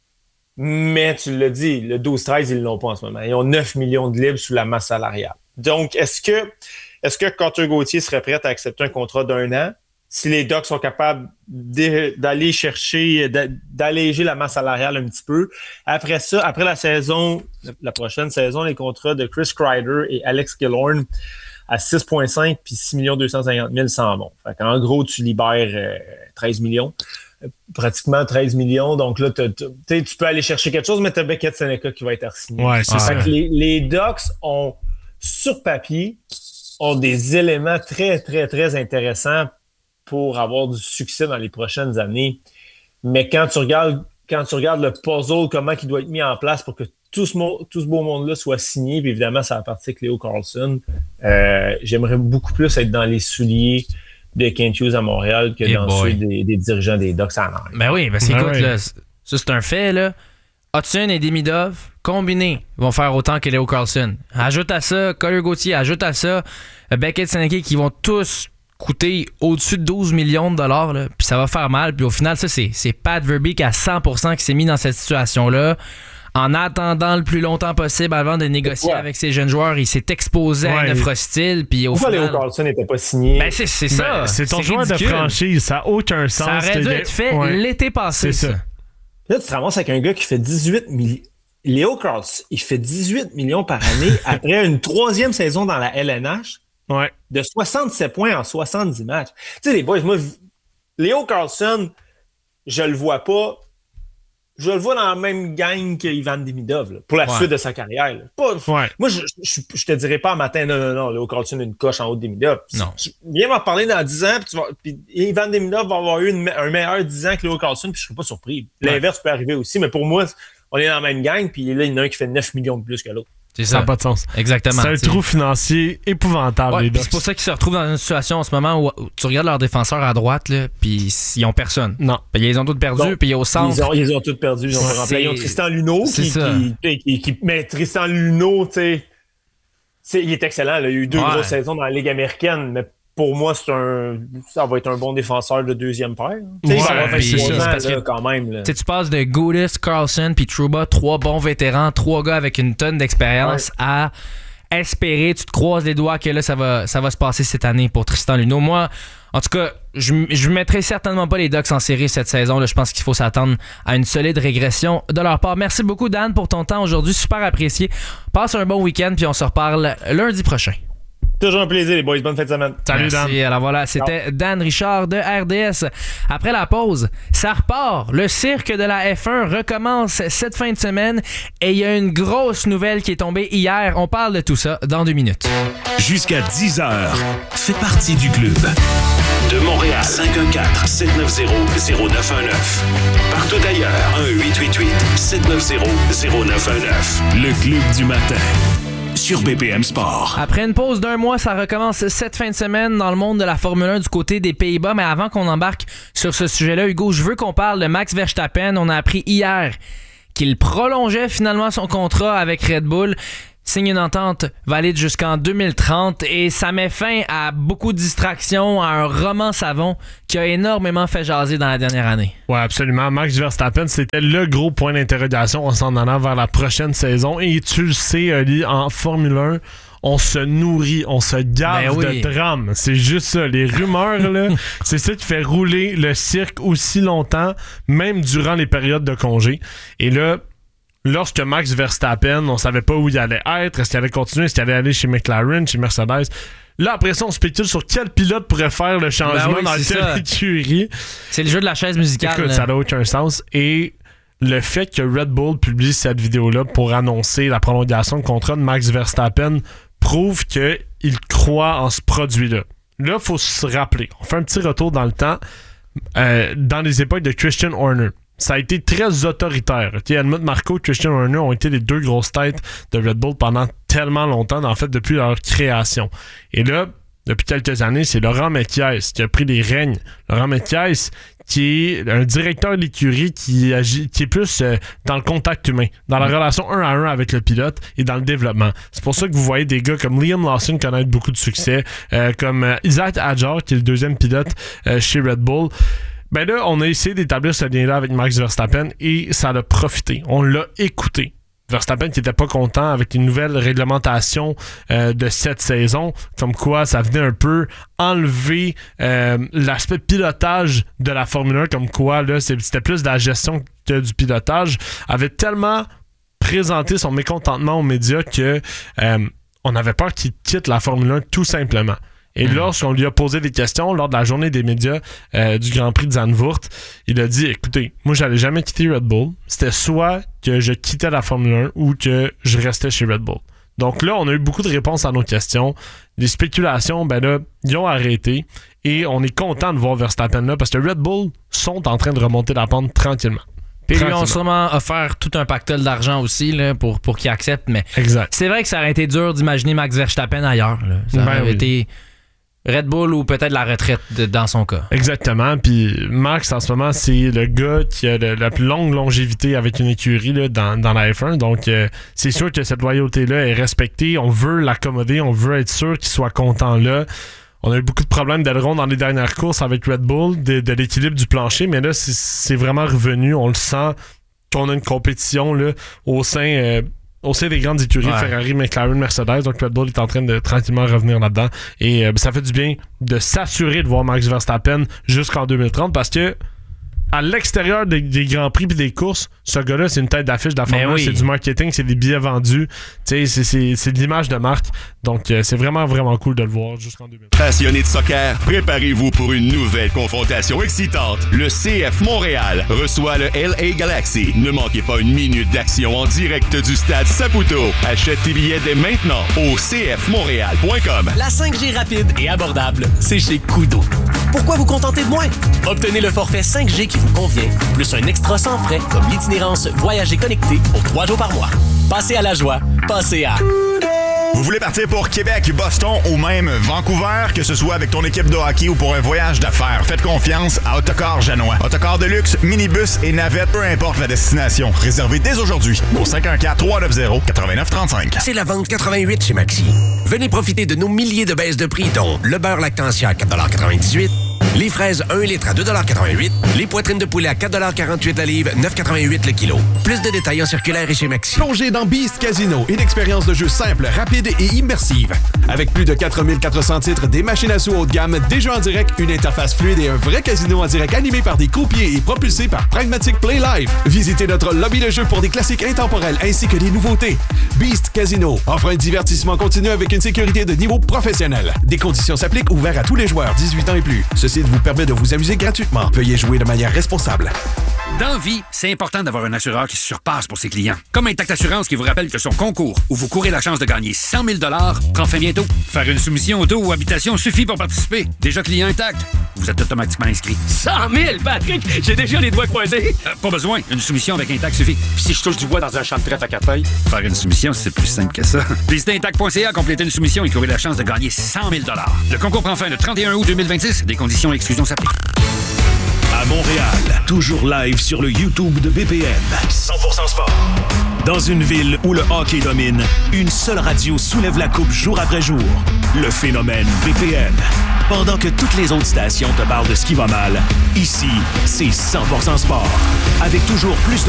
Mais tu l'as dit, le douze treize, ils ne l'ont pas en ce moment. Ils ont neuf millions de libres sous la masse salariale. Donc, est-ce que, est-ce que Cutter Gauthier serait prêt à accepter un contrat d'un an si les Ducks sont capables d'aller chercher, d'alléger la masse salariale un petit peu? Après ça, après la saison, la prochaine saison, les contrats de Chris Kreider et Alex Killorn à six virgule cinq puis six millions deux cent cinquante mille s'en vont. Fait qu'en gros, tu libères euh, treize millions. Pratiquement treize millions. Donc là, t'as, t'as, tu peux aller chercher quelque chose, mais t'as Beckett Seneca qui va être re-signé. Ouais, c'est ça. Fait que les, les Ducks ont, sur papier, ont des éléments très, très, très intéressants pour avoir du succès dans les prochaines années. Mais quand tu regardes, quand tu regardes le puzzle, comment il doit être mis en place pour que tout ce, mo- tout ce beau monde-là soit signé, puis évidemment, ça va partir avec Leo Carlsson, euh, j'aimerais beaucoup plus être dans les souliers de Kent Hughes à Montréal que hey dans boy. ceux des, des dirigeants des Ducks à Anaheim. Ben oui, parce qu'écoute, ben oui. ça c'est un fait, là. Hudson et Demidov, combinés, vont faire autant que Leo Carlsson. Ajoute à ça, Cutter Gauthier, ajoute à ça, Beckett Seneca, qui vont tous coûter au-dessus de douze millions de dollars, là, puis ça va faire mal. Puis au final, ça, c'est, c'est Pat Verbeek à cent pour cent qui s'est mis dans cette situation-là. En attendant le plus longtemps possible avant de négocier ouais. avec ces jeunes joueurs, il s'est exposé ouais. à une offre hostile. Puis au Pourquoi final, Leo Carlsson n'était pas signé? Ben c'est, c'est ça. Ben, c'est ton c'est joueur ridicule. de franchise. Ça n'a aucun sens. Ça aurait dû être fait ouais. l'été passé. C'est ça. ça. Là, tu te ramasses avec un gars qui fait dix-huit millions. Leo Carlsson, il fait dix-huit millions par année après une troisième saison dans la L N H. Ouais. De soixante-sept points en soixante-dix matchs. Tu sais, les boys, moi, Leo Carlsson, je le vois pas. Je le vois dans la même gang que Ivan Demidov, là, pour la ouais. suite de sa carrière. Là. Pas, ouais. Moi, je, je, je te dirais pas un matin, non, non, non, Leo Carlsson a une coche en haut de Demidov. Non. Viens m'en parler dans dix ans, puis, tu vas, puis Ivan Demidov va avoir eu une, un meilleur dix ans que Leo Carlsson, puis je serais pas surpris. L'inverse ouais. peut arriver aussi, mais pour moi, on est dans la même gang, puis là, il y en a un qui fait neuf millions de plus que l'autre. C'est ça ça n'a pas de sens. Exactement. C'est un trou financier épouvantable. Ouais, les c'est pour ça qu'ils se retrouvent dans une situation en ce moment où, où tu regardes leurs défenseurs à droite, là, puis ils ont personne. Non. Puis ils ont tous perdu, puis au centre. Ils ont, ils ont tous perdu. Ils ont, ouais, ils ont Tristan Luneau. C'est qui, ça. Qui, qui, qui, mais Tristan Luneau, tu sais, il est excellent. Là. Il y a eu deux ouais. grosses saisons dans la Ligue américaine, mais pour moi, c'est un, ça va être un bon défenseur de deuxième paire. Ouais, ça va faire trois ans, parce là, que quand même. Là. Tu passes de Gudis, Carlsson puis Trouba, trois bons vétérans, trois gars avec une tonne d'expérience, ouais. à espérer, tu te croises les doigts que là, ça va, ça va se passer cette année pour Tristan Luneau. Moi, en tout cas, je ne mettrai certainement pas les Ducks en série cette saison. Là, je pense qu'il faut s'attendre à une solide régression de leur part. Merci beaucoup, Dan, pour ton temps aujourd'hui. Super apprécié. Passe un bon week-end, puis on se reparle lundi prochain. Toujours un plaisir, les boys. Bonne fin de semaine. Salut, Merci. Dan. Alors voilà, c'était Dan Richard de R D S. Après la pause, ça repart. Le cirque de la F un recommence cette fin de semaine et il y a une grosse nouvelle qui est tombée hier. On parle de tout ça dans deux minutes. Jusqu'à dix heures, fais partie du club. De Montréal, cinq un quatre, sept neuf zéro, zéro neuf un neuf. Partout ailleurs, un huit huit huit, sept neuf zéro, zéro neuf un neuf. Le club du matin. Sur B P M Sport. Après une pause d'un mois, ça recommence cette fin de semaine dans le monde de la Formule un du côté des Pays-Bas. Mais avant qu'on embarque sur ce sujet-là, Hugo, je veux qu'on parle de Max Verstappen. On a appris hier qu'il prolongeait finalement son contrat avec Red Bull. Signe une entente valide jusqu'en deux mille trente et ça met fin à beaucoup de distractions, à un roman savon qui a énormément fait jaser dans la dernière année. Ouais, absolument. Max Verstappen, c'était le gros point d'interrogation en s'en allant vers la prochaine saison. Et tu le sais, Ali, en Formule un, on se nourrit, on se gave ben oui. de drames. C'est juste ça. Les rumeurs, là, c'est ça qui fait rouler le cirque aussi longtemps, même durant les périodes de congé. Et là, lorsque Max Verstappen, on savait pas où il allait être, est-ce qu'il allait continuer, est-ce qu'il allait aller chez McLaren, chez Mercedes. Là, après ça, on spécule sur quel pilote pourrait faire le changement ben oui, dans quelle écurie. C'est le jeu de la chaise musicale. Écoute, là. ça n'a aucun sens. Et le fait que Red Bull publie cette vidéo-là pour annoncer la prolongation de contrat de Max Verstappen prouve qu'il croit en ce produit-là. Là, il faut se rappeler. On fait un petit retour dans le temps. Euh, dans les époques de Christian Horner, ça a été très autoritaire. Okay? Helmut Marko et Christian Horner ont été les deux grosses têtes de Red Bull pendant tellement longtemps, en fait, depuis leur création. Et là, depuis quelques années, c'est Laurent Mekies qui a pris les rênes. Laurent Mekies, qui est un directeur d'écurie qui agit, qui est plus euh, dans le contact humain, dans la relation un à un avec le pilote et dans le développement. C'est pour ça que vous voyez des gars comme Liam Lawson connaître beaucoup de succès, euh, comme euh, Isaac Hadjar, qui est le deuxième pilote euh, chez Red Bull. Ben là, on a essayé d'établir ce lien-là avec Max Verstappen et ça a profité. On l'a écouté. Verstappen qui n'était pas content avec les nouvelles réglementations euh, de cette saison, comme quoi ça venait un peu enlever euh, l'aspect pilotage de la Formule un, comme quoi là c'était plus de la gestion que du pilotage, avait tellement présenté son mécontentement aux médias que euh, on avait peur qu'il quitte la Formule un tout simplement. Et mmh. lorsqu'on lui a posé des questions lors de la journée des médias euh, du Grand Prix de Zandvoort, il a dit, écoutez, moi j'allais jamais quitter Red Bull. C'était soit que je quittais la Formule un ou que je restais chez Red Bull. Donc là, on a eu beaucoup de réponses à nos questions. Les spéculations, ben là, ils ont arrêté. Et on est content de voir Verstappen là parce que Red Bull sont en train de remonter la pente tranquillement. Puis ils lui ont sûrement offert tout un pactole d'argent aussi là, pour, pour qu'il accepte. Mais exact. C'est vrai que ça aurait été dur d'imaginer Max Verstappen ailleurs. Là. Ça ben aurait oui. été Red Bull ou peut-être la retraite de, dans son cas. Exactement. Puis Max, en ce moment, c'est le gars qui a le, la plus longue longévité avec une écurie là, dans, dans la F un. Donc, euh, c'est sûr que cette loyauté-là est respectée. On veut l'accommoder. On veut être sûr qu'il soit content là. On a eu beaucoup de problèmes d'aileron dans les dernières courses avec Red Bull, de, de l'équilibre du plancher. Mais là, c'est, c'est vraiment revenu. On le sent qu'on a une compétition là, au sein... Euh, Au sein des grandes écuries, ouais. Ferrari, McLaren, Mercedes, donc Red Bull est en train de tranquillement revenir là-dedans. Et euh, ça fait du bien de s'assurer de voir Max Verstappen jusqu'en deux mille trente parce que à l'extérieur des, des grands prix et des courses, ce gars-là, c'est une tête d'affiche de la Formule un, oui. C'est du marketing, c'est des billets vendus, c'est, c'est, c'est de l'image de marque. Donc, euh, c'est vraiment, vraiment cool de le voir jusqu'en deux mille trente. Passionnés de soccer, préparez-vous pour une nouvelle confrontation excitante. Le C F Montréal reçoit le L A Galaxy. Ne manquez pas une minute d'action en direct du stade Saputo. Achète tes billets dès maintenant au c f montréal point com. La cinq G rapide et abordable, c'est chez Koodo. Pourquoi vous contenter de moins? Obtenez le forfait cinq G qui vous convient, plus un extra sans frais comme l'itinérance Voyager connecté pour trois jours par mois. Passez à la joie, passez à... Vous voulez partir pour Québec, Boston ou même Vancouver, que ce soit avec ton équipe de hockey ou pour un voyage d'affaires, faites confiance à Autocar Janois. Autocar de luxe, minibus et navette, peu importe la destination. Réservez dès aujourd'hui au cinq un quatre, trois neuf zéro, neuf neuf trois cinq. C'est la vente quatre-vingt-huit chez Maxi. Venez profiter de nos milliers de baisses de prix, dont le beurre Lactantia à quatre quatre-vingt-dix-huit, Les fraises un litre à deux quatre-vingt-huit. Les poitrines de poulet à quatre quarante-huit la livre, neuf quatre-vingt-huit le kilo. Plus de détails en circulaire et chez Maxi. Plongez dans Beast Casino, une expérience de jeu simple, rapide et immersive. Avec plus de quatre mille quatre cents titres, des machines à sous haut de gamme, des jeux en direct, une interface fluide et un vrai casino en direct animé par des croupiers et propulsé par Pragmatic Play Live. Visitez notre lobby de jeu pour des classiques intemporels ainsi que des nouveautés. Beast Casino offre un divertissement continu avec une sécurité de niveau professionnel. Des conditions s'appliquent, ouverts à tous les joueurs dix-huit ans et plus. Ce site vous permet de vous amuser gratuitement. Veuillez jouer de manière responsable. Dans vie, c'est important d'avoir un assureur qui se surpasse pour ses clients. Comme Intact Assurance qui vous rappelle que son concours, où vous courez la chance de gagner cent mille dollars, prend fin bientôt. Faire une soumission auto ou habitation suffit pour participer. Déjà client Intact, vous êtes automatiquement inscrit. cent mille, Patrick! J'ai déjà les doigts croisés. Euh, pas besoin, une soumission avec Intact suffit. Puis si je touche du bois dans un champ de trèfle à quatre feuilles? Faire une soumission, c'est plus simple que ça. Visitez intact point c a, complétez une soumission et courez la chance de gagner cent mille dollars. Le concours prend fin le trente et un août deux mille vingt-six. Des conditions et exclusions s'appliquent. À Montréal, toujours live sur le YouTube de B P M. cent pour cent sport. Dans une ville où le hockey domine, une seule radio soulève la coupe jour après jour. Le phénomène B P M. Pendant que toutes les autres stations te parlent de ce qui va mal, ici, c'est cent pour cent sport. Avec toujours plus de